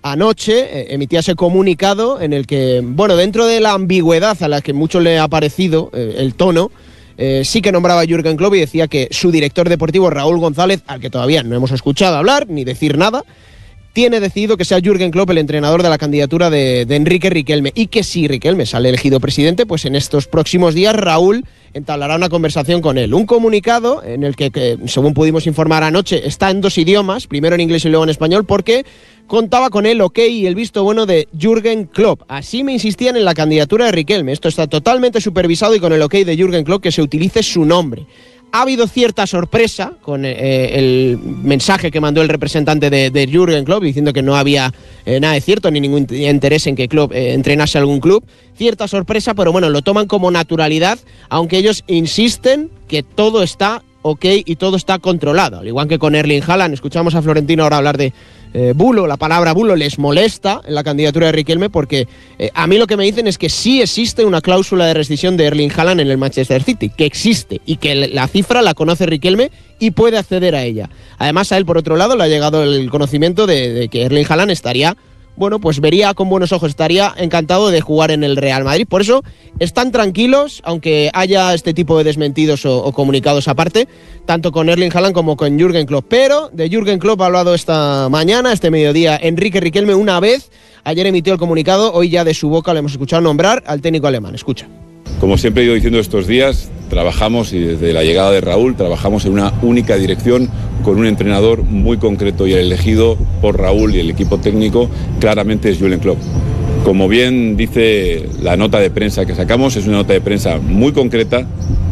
Anoche emitía ese comunicado en el que, bueno, dentro de la ambigüedad a la que mucho le ha parecido el tono, sí que nombraba a Jürgen Klopp y decía que su director deportivo, Raúl González, al que todavía no hemos escuchado hablar ni decir nada, tiene decidido que sea Jürgen Klopp el entrenador de la candidatura de Enrique Riquelme, y que si Riquelme sale elegido presidente, pues en estos próximos días Raúl entablará una conversación con él. Un comunicado en el que, según pudimos informar anoche, está en 2 idiomas, primero en inglés y luego en español, porque contaba con el ok y el visto bueno de Jürgen Klopp. Así me insistían en la candidatura de Riquelme. Esto está totalmente supervisado y con el ok de Jürgen Klopp que se utilice su nombre. Ha habido cierta sorpresa con el mensaje que mandó el representante de Jürgen Klopp diciendo que no había nada de cierto ni ningún interés en que Klopp entrenase a algún club. Cierta sorpresa, pero bueno, lo toman como naturalidad, aunque ellos insisten que todo está ok y todo está controlado. Al igual que con Erling Haaland, escuchamos a Florentino ahora hablar de bulo. La palabra bulo les molesta en la candidatura de Riquelme porque a mí lo que me dicen es que sí existe una cláusula de rescisión de Erling Haaland en el Manchester City, que existe y que la cifra la conoce Riquelme y puede acceder a ella. Además, a él, por otro lado, le ha llegado el conocimiento de que Erling Haaland estaría, bueno, pues vería con buenos ojos, estaría encantado de jugar en el Real Madrid. Por eso están tranquilos, aunque haya este tipo de desmentidos o comunicados aparte, tanto con Erling Haaland como con Jürgen Klopp. Pero de Jürgen Klopp ha hablado esta mañana, este mediodía, Enrique Riquelme una vez. Ayer emitió el comunicado, hoy ya de su boca le hemos escuchado nombrar al técnico alemán. Escucha. Como siempre he ido diciendo estos días, trabajamos, y desde la llegada de Raúl, trabajamos en una única dirección con un entrenador muy concreto, y el elegido por Raúl y el equipo técnico claramente es Jürgen Klopp. Como bien dice la nota de prensa que sacamos, es una nota de prensa muy concreta,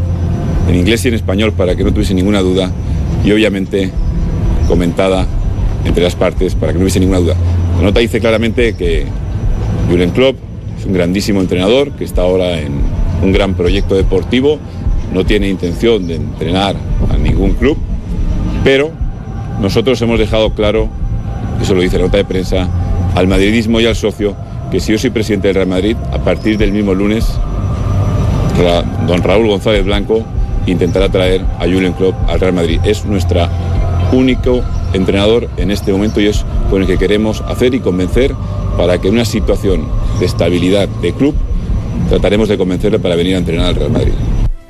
en inglés y en español, para que no tuviese ninguna duda, y obviamente comentada entre las partes para que no hubiese ninguna duda. La nota dice claramente que Jürgen Klopp es un grandísimo entrenador que está ahora en un gran proyecto deportivo, no tiene intención de entrenar a ningún club, pero nosotros hemos dejado claro, eso lo dice la nota de prensa, al madridismo y al socio, que si yo soy presidente del Real Madrid, a partir del mismo lunes don Raúl González Blanco intentará traer a Jürgen Klopp al Real Madrid. Es nuestro único entrenador en este momento y es con el que queremos hacer y convencer para que en una situación de estabilidad de club trataremos de convencerle para venir a entrenar al Real Madrid.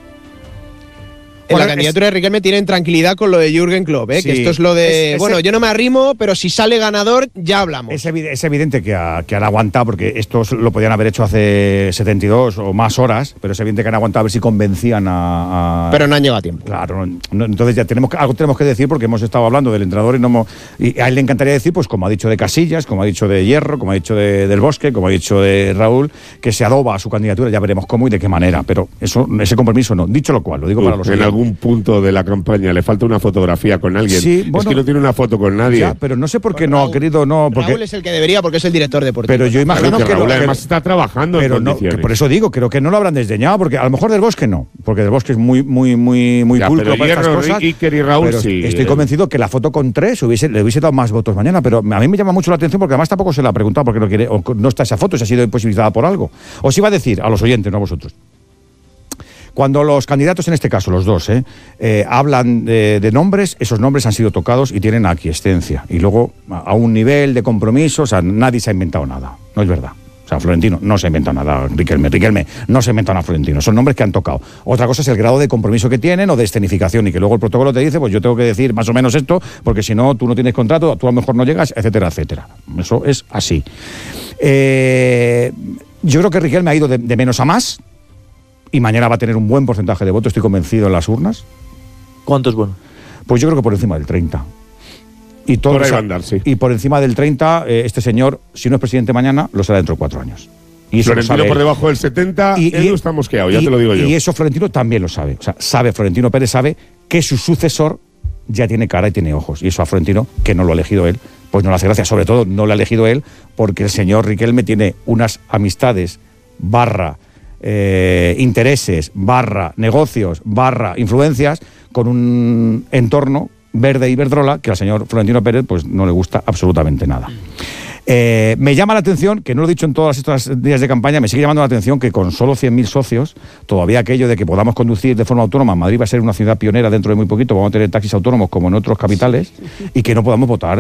En la candidatura de Riquelme tienen tranquilidad con lo de Jürgen Klopp, Sí, que esto es lo de, yo no me arrimo, pero si sale ganador, ya hablamos. Es evidente que han aguantado, porque esto lo podían haber hecho hace 72 o más horas, pero es evidente que han aguantado a ver si convencían a... Pero no han llegado a tiempo. Claro, entonces ya algo tenemos que decir, porque hemos estado hablando del entrenador y a él le encantaría decir, pues como ha dicho de Casillas, como ha dicho de Hierro, como ha dicho del Bosque, como ha dicho de Raúl, que se adoba a su candidatura, ya veremos cómo y de qué manera, pero ese compromiso no. Dicho lo cual, lo digo para los oyentes. Un punto de la campaña le falta una fotografía con alguien. Sí, bueno, es que no tiene una foto con nadie. Ya, pero no sé por qué no ha querido, porque Raúl es el que debería, porque es el director deportivo. Pero yo imagino que Raúl además está trabajando pero en condiciones. por eso digo, creo que no lo habrán desdeñado, porque a lo mejor del Bosque no, porque del Bosque es muy pulcro para estas cosas. Iker y Raúl pero sí. Estoy convencido que la foto con 3 le hubiese dado más votos mañana, pero a mí me llama mucho la atención porque además tampoco se la ha preguntado porque no quiere, o no está esa foto, si ha sido imposibilitada por algo. Os iba a decir a los oyentes, no a vosotros. Cuando los candidatos, en este caso los dos, hablan de nombres, esos nombres han sido tocados y tienen aquiescencia. Y luego, a un nivel de compromiso, o sea, nadie se ha inventado nada. No es verdad. O sea, Florentino no se ha inventado nada, Riquelme no se ha inventado nada Florentino. Son nombres que han tocado. Otra cosa es el grado de compromiso que tienen o de escenificación y que luego el protocolo te dice, pues yo tengo que decir más o menos esto, porque si no, tú no tienes contrato, tú a lo mejor no llegas, etcétera, etcétera. Eso es así. Yo creo que Riquelme ha ido de menos a más. Y mañana va a tener un buen porcentaje de votos, estoy convencido, en las urnas. ¿Cuánto es bueno? Pues yo creo que por encima del 30. Y todo por ahí va a andar, sí. Y por encima del 30, este señor, si no es presidente mañana, lo será dentro de 4 años. Y eso Florentino por debajo del 70, Edu está mosqueado, ya te lo digo yo. Y eso Florentino también lo sabe. O sea, Florentino Pérez sabe que su sucesor ya tiene cara y tiene ojos. Y eso a Florentino, que no lo ha elegido él, pues no le hace gracia. Sobre todo no lo ha elegido él porque el señor Riquelme tiene unas amistades intereses, negocios, influencias, con un entorno verde y verdrola que al señor Florentino Pérez pues no le gusta absolutamente nada. Me llama la atención, que no lo he dicho en todos estos días de campaña, me sigue llamando la atención que con solo 100.000 socios, todavía aquello de que podamos conducir de forma autónoma, Madrid va a ser una ciudad pionera dentro de muy poquito, vamos a tener taxis autónomos como en otros capitales, y que no podamos votar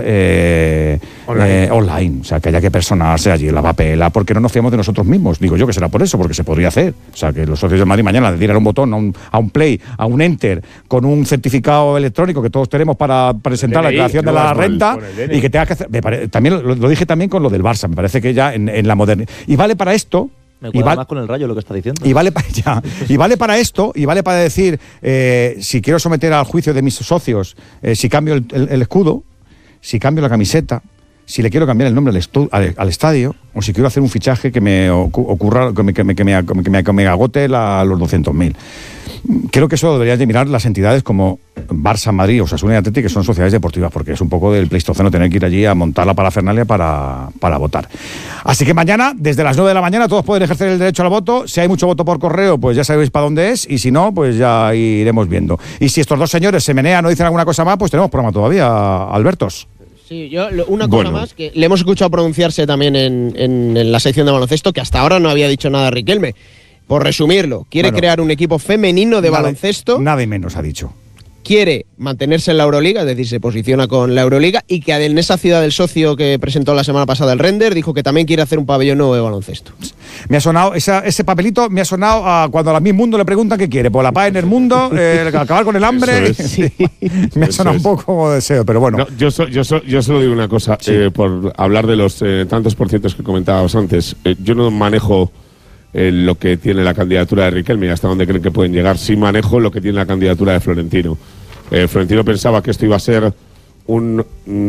online, o sea, que haya que personarse allí en la papela, porque no nos fiamos de nosotros mismos. Digo yo que será por eso, porque se podría hacer. O sea, que los socios de Madrid mañana le dieran un botón, a un play, a un enter, con un certificado electrónico que todos tenemos para presentar la declaración de la renta, y que tengas que hacer. También lo dije también con lo del Barça, me parece que ya en la modernidad. Y vale para esto. Me cuadra más con el Rayo lo que está diciendo. Y vale para esto, y vale para decir, si quiero someter al juicio de mis socios, si cambio el escudo, si cambio la camiseta, si le quiero cambiar el nombre al estadio, o si quiero hacer un fichaje que me ocurra, que me agote los 200.000. Creo que eso deberían de mirar las entidades como Barça, Madrid, Osasuna y Atleti, que son sociedades deportivas, porque es un poco del pleistoceno tener que ir allí a montar la parafernalia para votar. Así que mañana, desde las 9 de la mañana, todos pueden ejercer el derecho al voto. Si hay mucho voto por correo, pues ya sabéis para dónde es, y si no, pues ya iremos viendo. Y si estos dos señores se menean o dicen alguna cosa más, pues tenemos programa todavía, Albertos. Sí, una cosa más, que le hemos escuchado pronunciarse también en la sección de baloncesto, que hasta ahora no había dicho nada Riquelme. Por resumirlo, quiere crear un equipo femenino de baloncesto. Nada y menos ha dicho. Quiere mantenerse en la Euroliga, es decir, se posiciona con la Euroliga, y que en esa ciudad del socio que presentó la semana pasada el render, dijo que también quiere hacer un pabellón nuevo de baloncesto. Me ha sonado, ese papelito me ha sonado a cuando a la Miss Mundo le preguntan qué quiere, pues la paz en el mundo, acabar con el hambre. Sí. Me ha sonado un poco como deseo, pero bueno. No, yo solo digo una cosa, por hablar de los tantos porcientos que comentábamos antes. Yo no manejo lo que tiene la candidatura de Riquelme y hasta dónde creen que pueden llegar. Sí manejo lo que tiene la candidatura de Florentino. Florentino pensaba que esto iba a ser un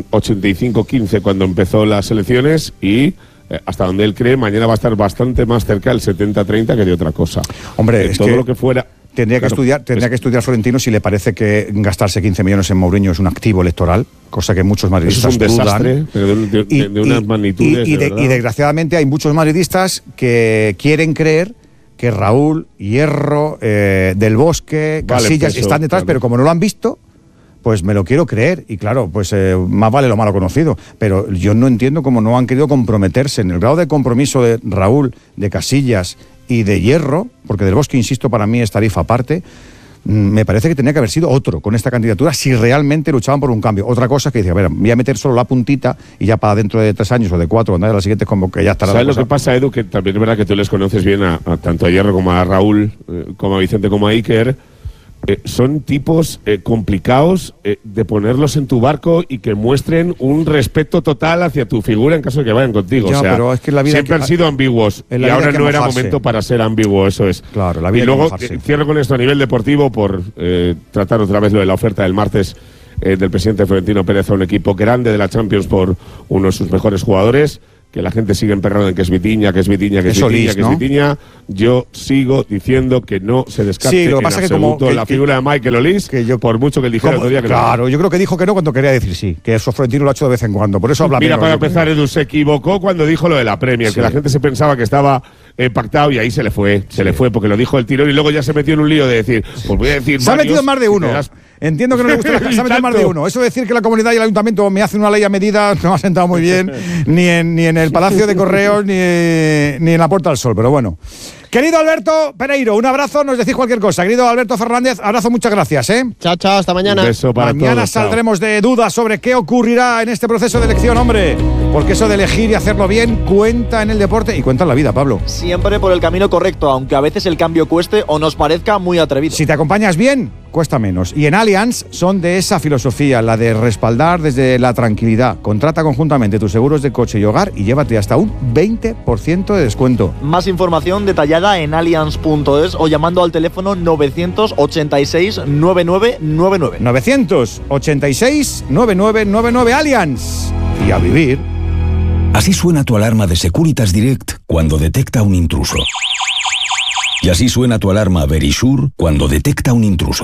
85-15 cuando empezó las elecciones y hasta donde él cree mañana va a estar bastante más cerca del 70-30 que de otra cosa. Hombre, es todo que lo que fuera. Tendría que estudiar Florentino si le parece que gastarse 15 millones en Mourinho es un activo electoral, cosa que muchos madridistas dudan. Es un desastre, pero de unas magnitudes. Y desgraciadamente hay muchos madridistas que quieren creer que Raúl, Hierro, Del Bosque, Casillas están detrás, pero como no lo han visto, pues me lo quiero creer. Y claro, pues más vale lo malo conocido. Pero yo no entiendo cómo no han querido comprometerse en el grado de compromiso de Raúl, de Casillas y de Hierro, porque Del Bosque, insisto, para mí es tarifa aparte, me parece que tenía que haber sido otro con esta candidatura si realmente luchaban por un cambio. Otra cosa que dice, a ver, voy a meter solo la puntita y ya para dentro de 3 años o de 4, cuando haya la siguiente, como que ya estará. ¿Sabes lo que pasa, Edu? Que también es verdad que tú les conoces bien a tanto a Hierro como a Raúl, como a Vicente, como a Iker. Son tipos complicados de ponerlos en tu barco y que muestren un respeto total hacia tu figura en caso de que vayan contigo. Ya, o sea, pero es que la vida siempre han sido ambiguos y ahora no era momento para ser ambiguo, eso es. Claro, la vida. Y luego cierro con esto a nivel deportivo por tratar otra vez lo de la oferta del martes del presidente Florentino Pérez a un equipo grande de la Champions por uno de sus mejores jugadores. Que la gente sigue emperrada en que es Vitinha, que es Vitinha, que es Vitinha, que es Vitinha. Yo sigo diciendo que no se descarte en absoluto la figura de Michael Olís, por mucho que él dijera otro día que claro, yo creo que dijo que no cuando quería decir sí, que eso Florentino lo ha hecho de vez en cuando, por eso habla Mira, menos. para empezar, Edu se equivocó cuando dijo lo de la Premier, que la gente se pensaba que estaba pactado y ahí se le fue, porque lo dijo el tirón y luego ya se metió en un lío de decir, pues voy a decir se ha metido en más de uno. Entiendo que no le gusta se ha metido más de uno. Eso de decir que la comunidad y el ayuntamiento me hacen una ley a medida no me ha sentado muy bien, ni en el Palacio de Correos, ni en la Puerta del Sol, pero bueno. Querido Alberto Pereiro, un abrazo, nos decís cualquier cosa. Querido Alberto Fernández, abrazo, muchas gracias. Chao, hasta mañana. Un beso para mañana todos, saldremos de dudas sobre qué ocurrirá en este proceso de elección, hombre. Porque eso de elegir y hacerlo bien cuenta en el deporte y cuenta en la vida, Pablo. Siempre por el camino correcto, aunque a veces el cambio cueste o nos parezca muy atrevido. Si te acompañas bien, cuesta menos. Y en Allianz son de esa filosofía, la de respaldar desde la tranquilidad. Contrata conjuntamente tus seguros de coche y hogar y llévate hasta un 20% de descuento. Más información detallada en allianz.es o llamando al teléfono 986 9999. 986 9999 Allianz. Y a vivir. Así suena tu alarma de Securitas Direct cuando detecta un intruso. Y así suena tu alarma Verisure cuando detecta un intruso.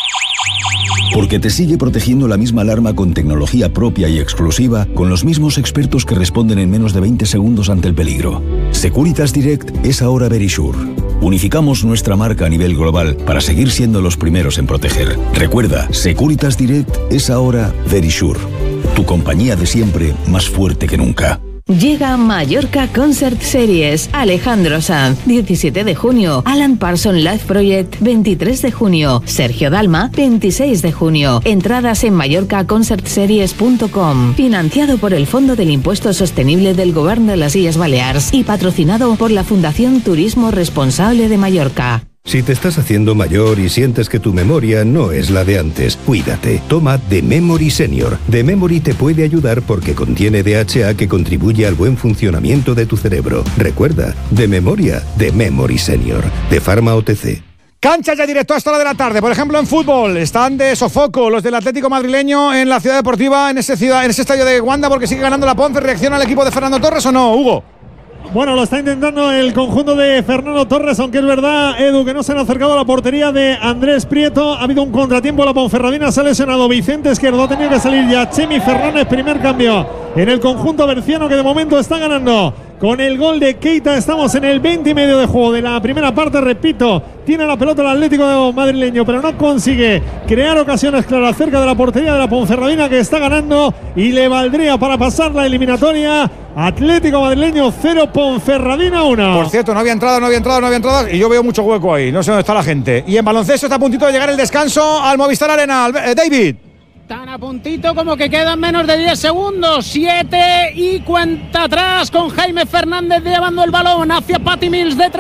Porque te sigue protegiendo la misma alarma con tecnología propia y exclusiva, con los mismos expertos que responden en menos de 20 segundos ante el peligro. Securitas Direct es ahora Verisure. Unificamos nuestra marca a nivel global para seguir siendo los primeros en proteger. Recuerda, Securitas Direct es ahora Verisure. Tu compañía de siempre, más fuerte que nunca. Llega Mallorca Concert Series. Alejandro Sanz, 17 de junio. Alan Parsons Live Project, 23 de junio. Sergio Dalma, 26 de junio. Entradas en mallorcaconcertseries.com. Financiado por el Fondo del Impuesto Sostenible del Gobierno de las Illes Baleares y patrocinado por la Fundación Turismo Responsable de Mallorca. Si te estás haciendo mayor y sientes que tu memoria no es la de antes, cuídate. Toma The Memory Senior. The Memory te puede ayudar porque contiene DHA que contribuye al buen funcionamiento de tu cerebro. Recuerda, de memoria, The Memory Senior. De Pharma OTC. Canchas ya directo hasta la de la tarde. Por ejemplo, en fútbol están de sofoco los del Atlético madrileño en la Ciudad Deportiva, en ese estadio de Wanda, porque sigue ganando la Ponce. ¿Reacciona el equipo de Fernando Torres o no, Hugo? Bueno, lo está intentando el conjunto de Fernando Torres, aunque es verdad, Edu, que no se han acercado a la portería de Andrés Prieto. Ha habido un contratiempo, la Ponferradina se ha lesionado Vicente Izquierdo, ha tenido que salir ya Chemi Fernández, primer cambio en el conjunto berciano, que de momento está ganando con el gol de Keita. Estamos en el 20 y medio de juego de la primera parte, repito, tiene la pelota el Atlético madrileño, pero no consigue crear ocasiones claras cerca de la portería de la Ponferradina, que está ganando y le valdría para pasar la eliminatoria. Atlético madrileño 0, Ponferradina 1. Por cierto, no había entrada y yo veo mucho hueco ahí, no sé dónde está la gente. Y en baloncesto está a puntito de llegar el descanso al Movistar Arena. David. Tan a puntito como que quedan menos de 10 segundos. 7 y cuenta atrás con Jaime Fernández llevando el balón hacia Patty Mills de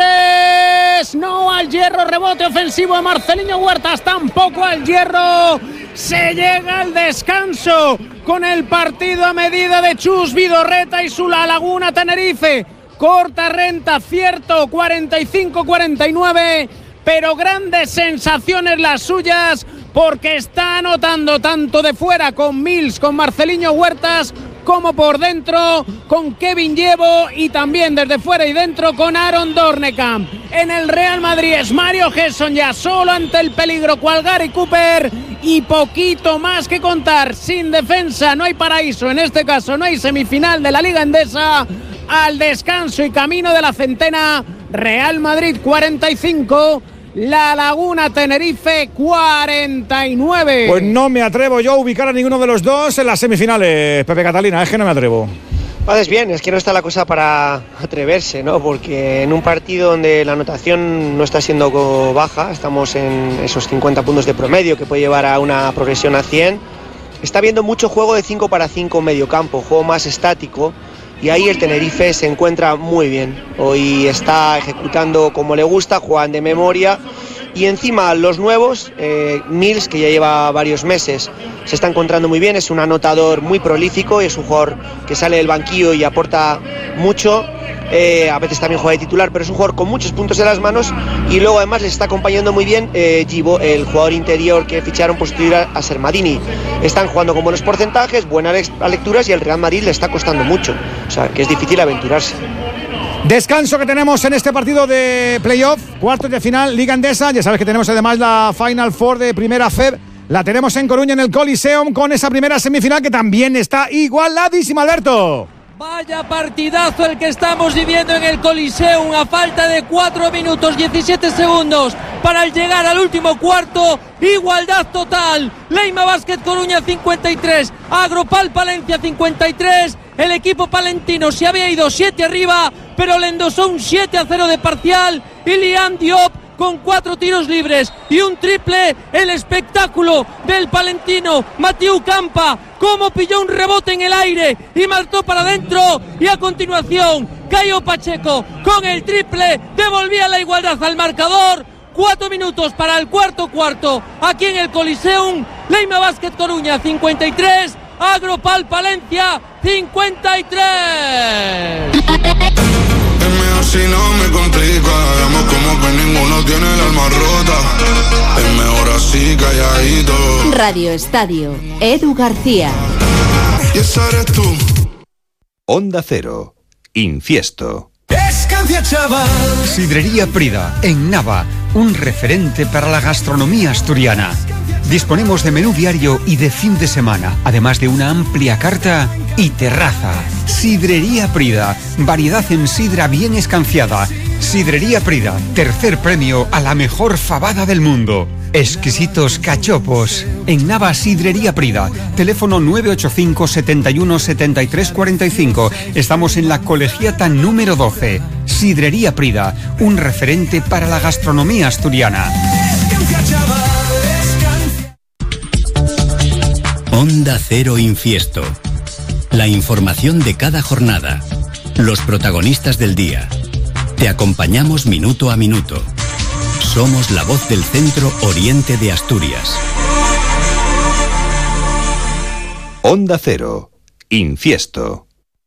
3. No al hierro, rebote ofensivo de Marceliño Huertas. Tampoco al hierro. Se llega al descanso con el partido a medida de Chus Vidorreta y su La Laguna Tenerife. Corta renta, cierto, 45-49, pero grandes sensaciones las suyas, porque está anotando tanto de fuera con Mills, con Marceliño Huertas, como por dentro con Kevin Llevo, y también desde fuera y dentro con Aaron Dornekamp. En el Real Madrid es Mario Gesson ya solo ante el peligro cual Gary Cooper, y poquito más que contar. Sin defensa no hay paraíso, en este caso no hay semifinal de la Liga Endesa. Al descanso y camino de la centena, Real Madrid 45, La Laguna Tenerife 49. Pues no me atrevo yo a ubicar a ninguno de los dos en las semifinales, Pepe Catalina, es que no me atrevo. Haces bien, es que no está la cosa para atreverse, ¿no? Porque en un partido donde la anotación no está siendo baja, estamos en esos 50 puntos de promedio que puede llevar a una progresión a 100, está habiendo mucho juego de 5 para 5 medio campo, juego más estático, y ahí el Tenerife se encuentra muy bien. Hoy está ejecutando como le gusta, juegan de memoria. Y encima los nuevos, Mills, que ya lleva varios meses, se está encontrando muy bien, es un anotador muy prolífico, es un jugador que sale del banquillo y aporta mucho, a veces también juega de titular, pero es un jugador con muchos puntos en las manos, y luego además les está acompañando muy bien Gibo, el jugador interior que ficharon por sustituir a Sermadini. Están jugando con buenos porcentajes, buenas lecturas, y el Real Madrid le está costando mucho, o sea que es difícil aventurarse. Descanso que tenemos en este partido de playoff, cuartos de final, Liga Endesa. Ya sabes que tenemos además la Final Four de Primera FEB. La tenemos en Coruña, en el Coliseum, con esa primera semifinal que también está igualadísima, Alberto. Vaya partidazo el que estamos viviendo en el Coliseum, a falta de 4 minutos 17 segundos para llegar al último cuarto. Igualdad total. Leima Basket Coruña 53, Agropal Palencia 53. El equipo palentino se había ido 7 arriba, pero le endosó un 7-0 de parcial. Y Liam Diop con 4 tiros libres y un triple. El espectáculo del palentino Mathieu Campa, cómo pilló un rebote en el aire y marcó para adentro. Y a continuación Caio Pacheco con el triple devolvía la igualdad al marcador. 4 minutos para el cuarto aquí en el Coliseum. Leima Basket Coruña 53, Agropal Palencia 53. Si no me complica, vemos como que ninguno tiene el alma rota. Es mejor así, calladito. Radio Estadio, Edu García. Y esa eres tú. Onda Cero, Infiesto. Descansa, chaval. Sidrería Prida, en Nava, un referente para la gastronomía asturiana. Disponemos de menú diario y de fin de semana, además de una amplia carta y terraza. Sidrería Prida, variedad en sidra bien escanciada. Sidrería Prida, tercer premio a la mejor fabada del mundo. Exquisitos cachopos. En Nava, Sidrería Prida, teléfono 985 71 73 45. Estamos en la Colegiata número 12. Sidrería Prida, un referente para la gastronomía asturiana. Onda Cero Infiesto. La información de cada jornada. Los protagonistas del día. Te acompañamos minuto a minuto. Somos la voz del centro oriente de Asturias. Onda Cero, Infiesto.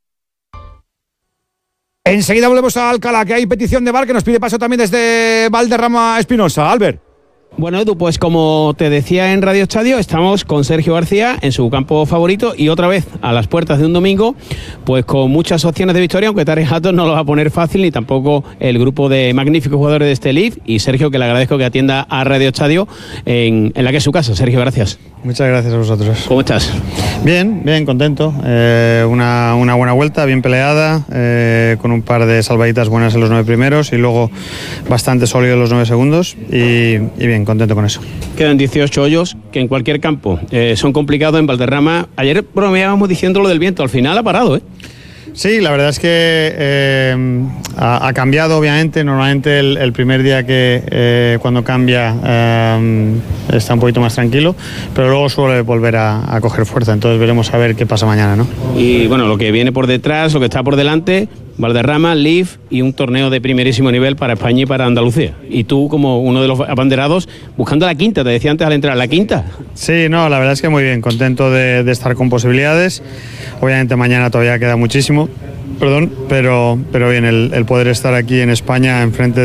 Enseguida volvemos a Alcalá, que hay petición de bar que nos pide paso también desde Valderrama Espinosa. Albert. Bueno, Edu, pues como te decía en Radio Estadio, estamos con Sergio García en su campo favorito y otra vez a las puertas de un domingo, pues con muchas opciones de victoria, aunque Tarek Hatton no lo va a poner fácil, ni tampoco el grupo de magníficos jugadores de este Leaf. Y Sergio, que le agradezco que atienda a Radio Estadio en la que es su casa. Sergio, gracias. Muchas gracias a vosotros. ¿Cómo estás? Bien, contento. Una buena vuelta, bien peleada, con un par de salvaditas buenas en los 9 primeros y luego bastante sólido en los 9 segundos y bien, contento con eso. Quedan 18 hoyos que en cualquier campo son complicados. En Valderrama, ayer bromeábamos diciendo lo del viento, al final ha parado, ¿eh? Sí, la verdad es que ha cambiado, obviamente. Normalmente el primer día que cuando cambia está un poquito más tranquilo, pero luego suele volver a coger fuerza. Entonces veremos a ver qué pasa mañana, ¿no? Y bueno, lo que viene por detrás, lo que está por delante, Valderrama, Leaf y un torneo de primerísimo nivel para España y para Andalucía. Y tú, como uno de los abanderados, buscando la quinta, te decía antes al entrar, ¿la quinta? Sí, no, la verdad es que muy bien, contento de estar con posibilidades. Obviamente mañana todavía queda muchísimo, pero bien, el poder estar aquí en España enfrente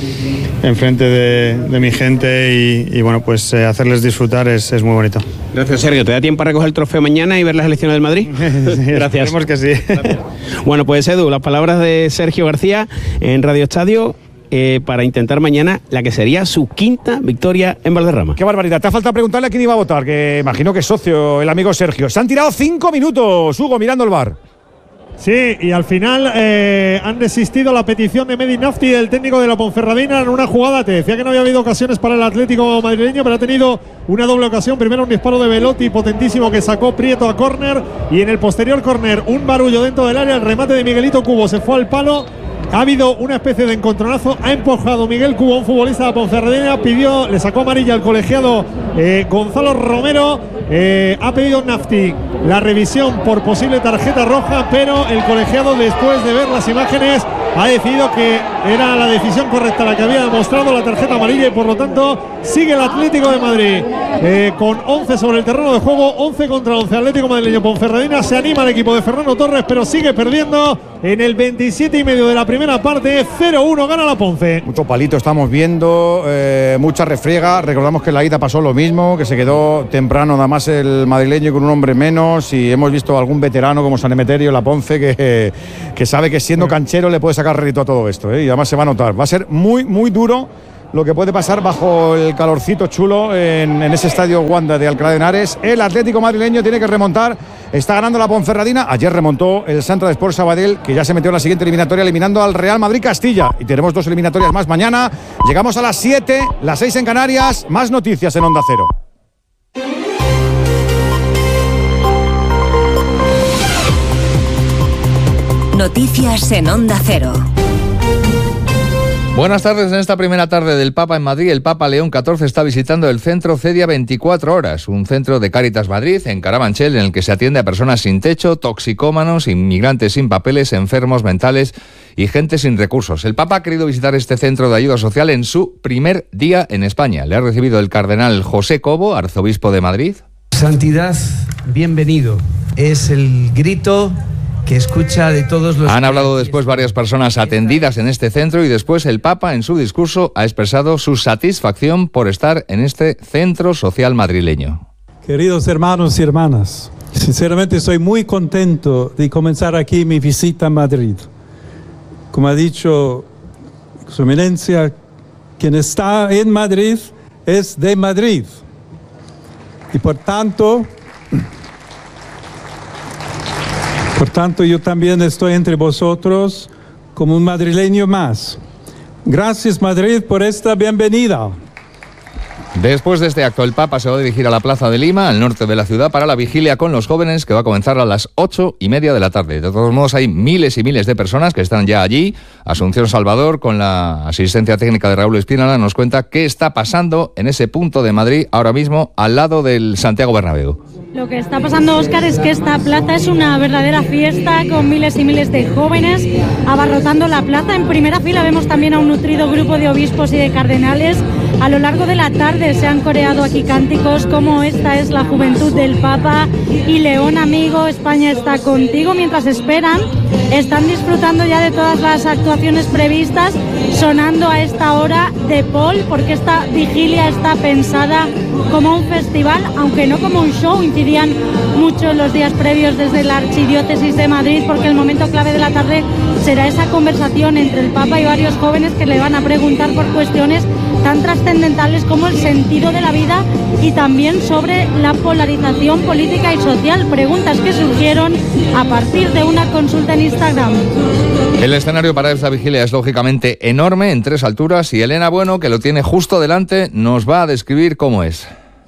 de mi gente y bueno, pues hacerles disfrutar es muy bonito. Gracias, Sergio. ¿Te da tiempo para recoger el trofeo mañana y ver las elecciones del Madrid? Sí, gracias. Esperemos que sí. Gracias. Bueno, pues Edu, las palabras de Sergio García en Radio Estadio para intentar mañana la que sería su quinta victoria en Valderrama. Qué barbaridad. Te ha faltado preguntarle a quién iba a votar, que imagino que es socio, el amigo Sergio. Se han tirado 5 minutos, Hugo, mirando el bar. Sí, y al final han desistido la petición de Mehdi Nafti, el técnico de la Ponferradina, en una jugada. Te decía que no había habido ocasiones para el Atlético madrileño, pero ha tenido una doble ocasión. Primero un disparo de Velotti potentísimo que sacó Prieto a córner, y en el posterior córner un barullo dentro del área. El remate de Miguelito Cubo se fue al palo. Ha habido una especie de encontronazo. Ha empujado Miguel Cubo, un futbolista de la Ponferradina. Le sacó amarilla al colegiado Gonzalo Romero. Ha pedido Nafti la revisión por posible tarjeta roja, pero el colegiado, después de ver las imágenes, ha decidido que era la decisión correcta la que había demostrado la tarjeta amarilla, y por lo tanto sigue el Atlético de Madrid con 11 sobre el terreno de juego, 11 contra 11. Atlético madrileño Ponferradina. Se anima el equipo de Fernando Torres, pero sigue perdiendo en el 27 y medio de la primera parte. 0-1 gana la Ponce. Mucho palito estamos viendo, mucha refriega. Recordamos que en la ida pasó lo mismo, que se quedó temprano nada más el madrileño con un hombre menos, y hemos visto algún veterano como San Emeterio, la Ponce, que sabe que siendo canchero le puede sacar rédito a todo esto, y además se va a notar. Va a ser muy, muy duro lo que puede pasar bajo el calorcito chulo en ese estadio Wanda de Alcalá de Henares. El Atlético madrileño tiene que remontar. Está ganando la Ponferradina. Ayer remontó el Santra de Sport Sabadell, que ya se metió en la siguiente eliminatoria eliminando al Real Madrid Castilla. Y tenemos 2 eliminatorias más mañana. Llegamos a las 7, las 6 en Canarias. Más noticias en Onda Cero. Noticias en Onda Cero. Buenas tardes. En esta primera tarde del Papa en Madrid, el Papa León XIV está visitando el centro CEDIA 24 horas, un centro de Cáritas Madrid en Carabanchel, en el que se atiende a personas sin techo, toxicómanos, inmigrantes sin papeles, enfermos mentales y gente sin recursos. El Papa ha querido visitar este centro de ayuda social en su primer día en España. Le ha recibido el cardenal José Cobo, arzobispo de Madrid. Santidad, bienvenido. Es el grito que escucha de todos los... Han hablado después varias personas atendidas en este centro, y después el Papa en su discurso ha expresado su satisfacción por estar en este centro social madrileño. Queridos hermanos y hermanas, sinceramente estoy muy contento de comenzar aquí mi visita a Madrid. Como ha dicho Su Eminencia, quien está en Madrid es de Madrid. Y por tanto, yo también estoy entre vosotros como un madrileño más. Gracias, Madrid, por esta bienvenida. Después de este acto, el Papa se va a dirigir a la Plaza de Lima, al norte de la ciudad, para la vigilia con los jóvenes, que va a comenzar a las 8:30 de la tarde. De todos modos, hay miles y miles de personas que están ya allí. Asunción Salvador, con la asistencia técnica de Raúl Espínola, nos cuenta qué está pasando en ese punto de Madrid ahora mismo, al lado del Santiago Bernabéu. Lo que está pasando, Óscar, es que esta plaza es una verdadera fiesta, con miles y miles de jóvenes abarrotando la plaza. En primera fila vemos también a un nutrido grupo de obispos y de cardenales. A lo largo de la tarde se han coreado aquí cánticos como "Esta es la juventud del Papa" y "León amigo, España está contigo". Mientras esperan, están disfrutando ya de todas las actuaciones previstas, sonando a esta hora de Paul, porque esta vigilia está pensada como un festival, aunque no como un show. Incidían mucho en los días previos desde la Archidiócesis de Madrid, porque el momento clave de la tarde será esa conversación entre el Papa y varios jóvenes que le van a preguntar por cuestiones tan trascendentales como el sentido de la vida y también sobre la polarización política y social. Preguntas que surgieron a partir de una consulta en Instagram. El escenario para esta vigilia es lógicamente enorme, en 3 alturas, y Elena Bueno, que lo tiene justo delante, nos va a describir cómo es.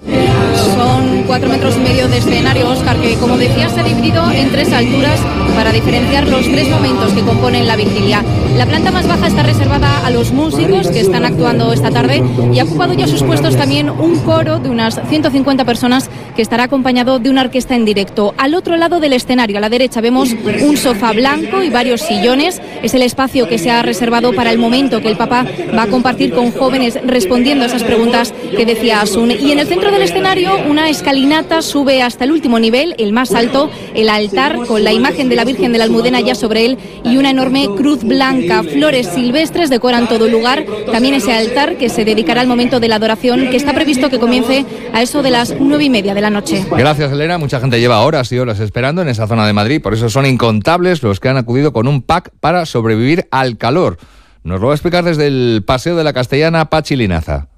Son 4,5 metros de escenario, Óscar, que, como decía, se ha dividido en 3 alturas para diferenciar los 3 momentos que componen la vigilia. La planta más baja está reservada a los músicos que están actuando esta tarde, y ha ocupado ya sus puestos también un coro de unas 150 personas que estará acompañado de una orquesta en directo. Al otro lado del escenario, a la derecha, vemos un sofá blanco y varios sillones. Es el espacio que se ha reservado para el momento que el Papa va a compartir con jóvenes respondiendo a esas preguntas que decía Asun. Y en el centro del escenario, una escalinata sube hasta el último nivel, el más alto, el altar con la imagen de la Virgen de la Almudena ya sobre él y una enorme cruz blanca. Flores silvestres decoran todo el lugar. También ese altar que se dedicará al momento de la adoración, que está previsto que comience a eso de las 9:30 de la noche. Gracias, Elena. Mucha gente lleva horas y horas esperando en esa zona de Madrid, por eso son incontables los que han acudido con un pack para sobrevivir al calor. Nos lo va a explicar desde el Paseo de la Castellana Pachi Linaza.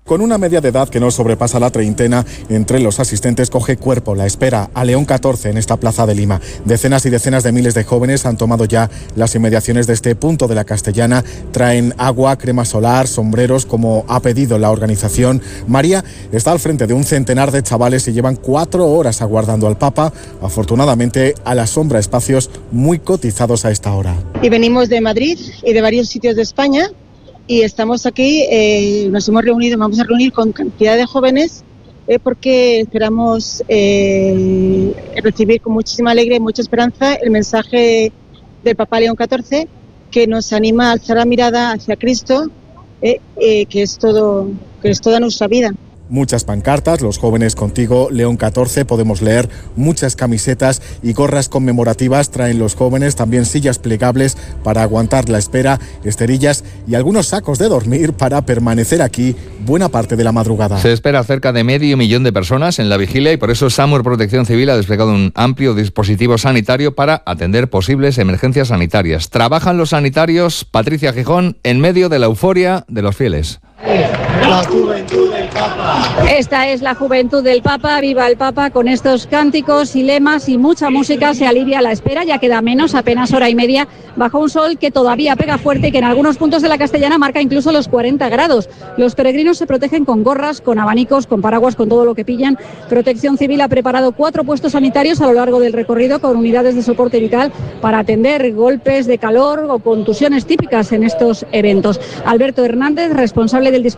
Con una media de edad que no sobrepasa la treintena, entre los asistentes coge cuerpo la espera a León 14 en esta plaza de Lima. Decenas y decenas de miles de jóvenes han tomado ya las inmediaciones de este punto de la Castellana. Traen agua, crema solar, sombreros, como ha pedido la organización. María está al frente de un centenar de chavales y llevan 4 horas aguardando al Papa, afortunadamente a la sombra, espacios muy cotizados a esta hora. Y venimos de Madrid y de varios sitios de España. Y estamos aquí, nos hemos reunido, vamos a reunir con cantidad de jóvenes porque esperamos recibir con muchísima alegría y mucha esperanza el mensaje del Papa León XIV, que nos anima a alzar la mirada hacia Cristo, que es toda nuestra vida. Muchas pancartas, los jóvenes contigo, León 14, podemos leer muchas camisetas y gorras conmemorativas traen los jóvenes, también sillas plegables para aguantar la espera, esterillas y algunos sacos de dormir para permanecer aquí buena parte de la madrugada. Se espera cerca de 500.000 de personas en la vigilia y por eso SAMUR Protección Civil ha desplegado un amplio dispositivo sanitario para atender posibles emergencias sanitarias. Trabajan los sanitarios, Patricia Gijón, en medio de la euforia de los fieles. La juventud del Papa. Esta es la juventud del Papa, viva el Papa. Con estos cánticos y lemas y mucha música se alivia la espera, ya queda menos, apenas hora y media, bajo un sol que todavía pega fuerte y que en algunos puntos de la Castellana marca incluso los 40 grados. Los peregrinos se protegen con gorras, con abanicos, con paraguas, con todo lo que pillan. Protección Civil ha preparado 4 puestos sanitarios a lo largo del recorrido con unidades de soporte vital para atender golpes de calor o contusiones típicas en estos eventos. Alberto Hernández, responsable del dispositivo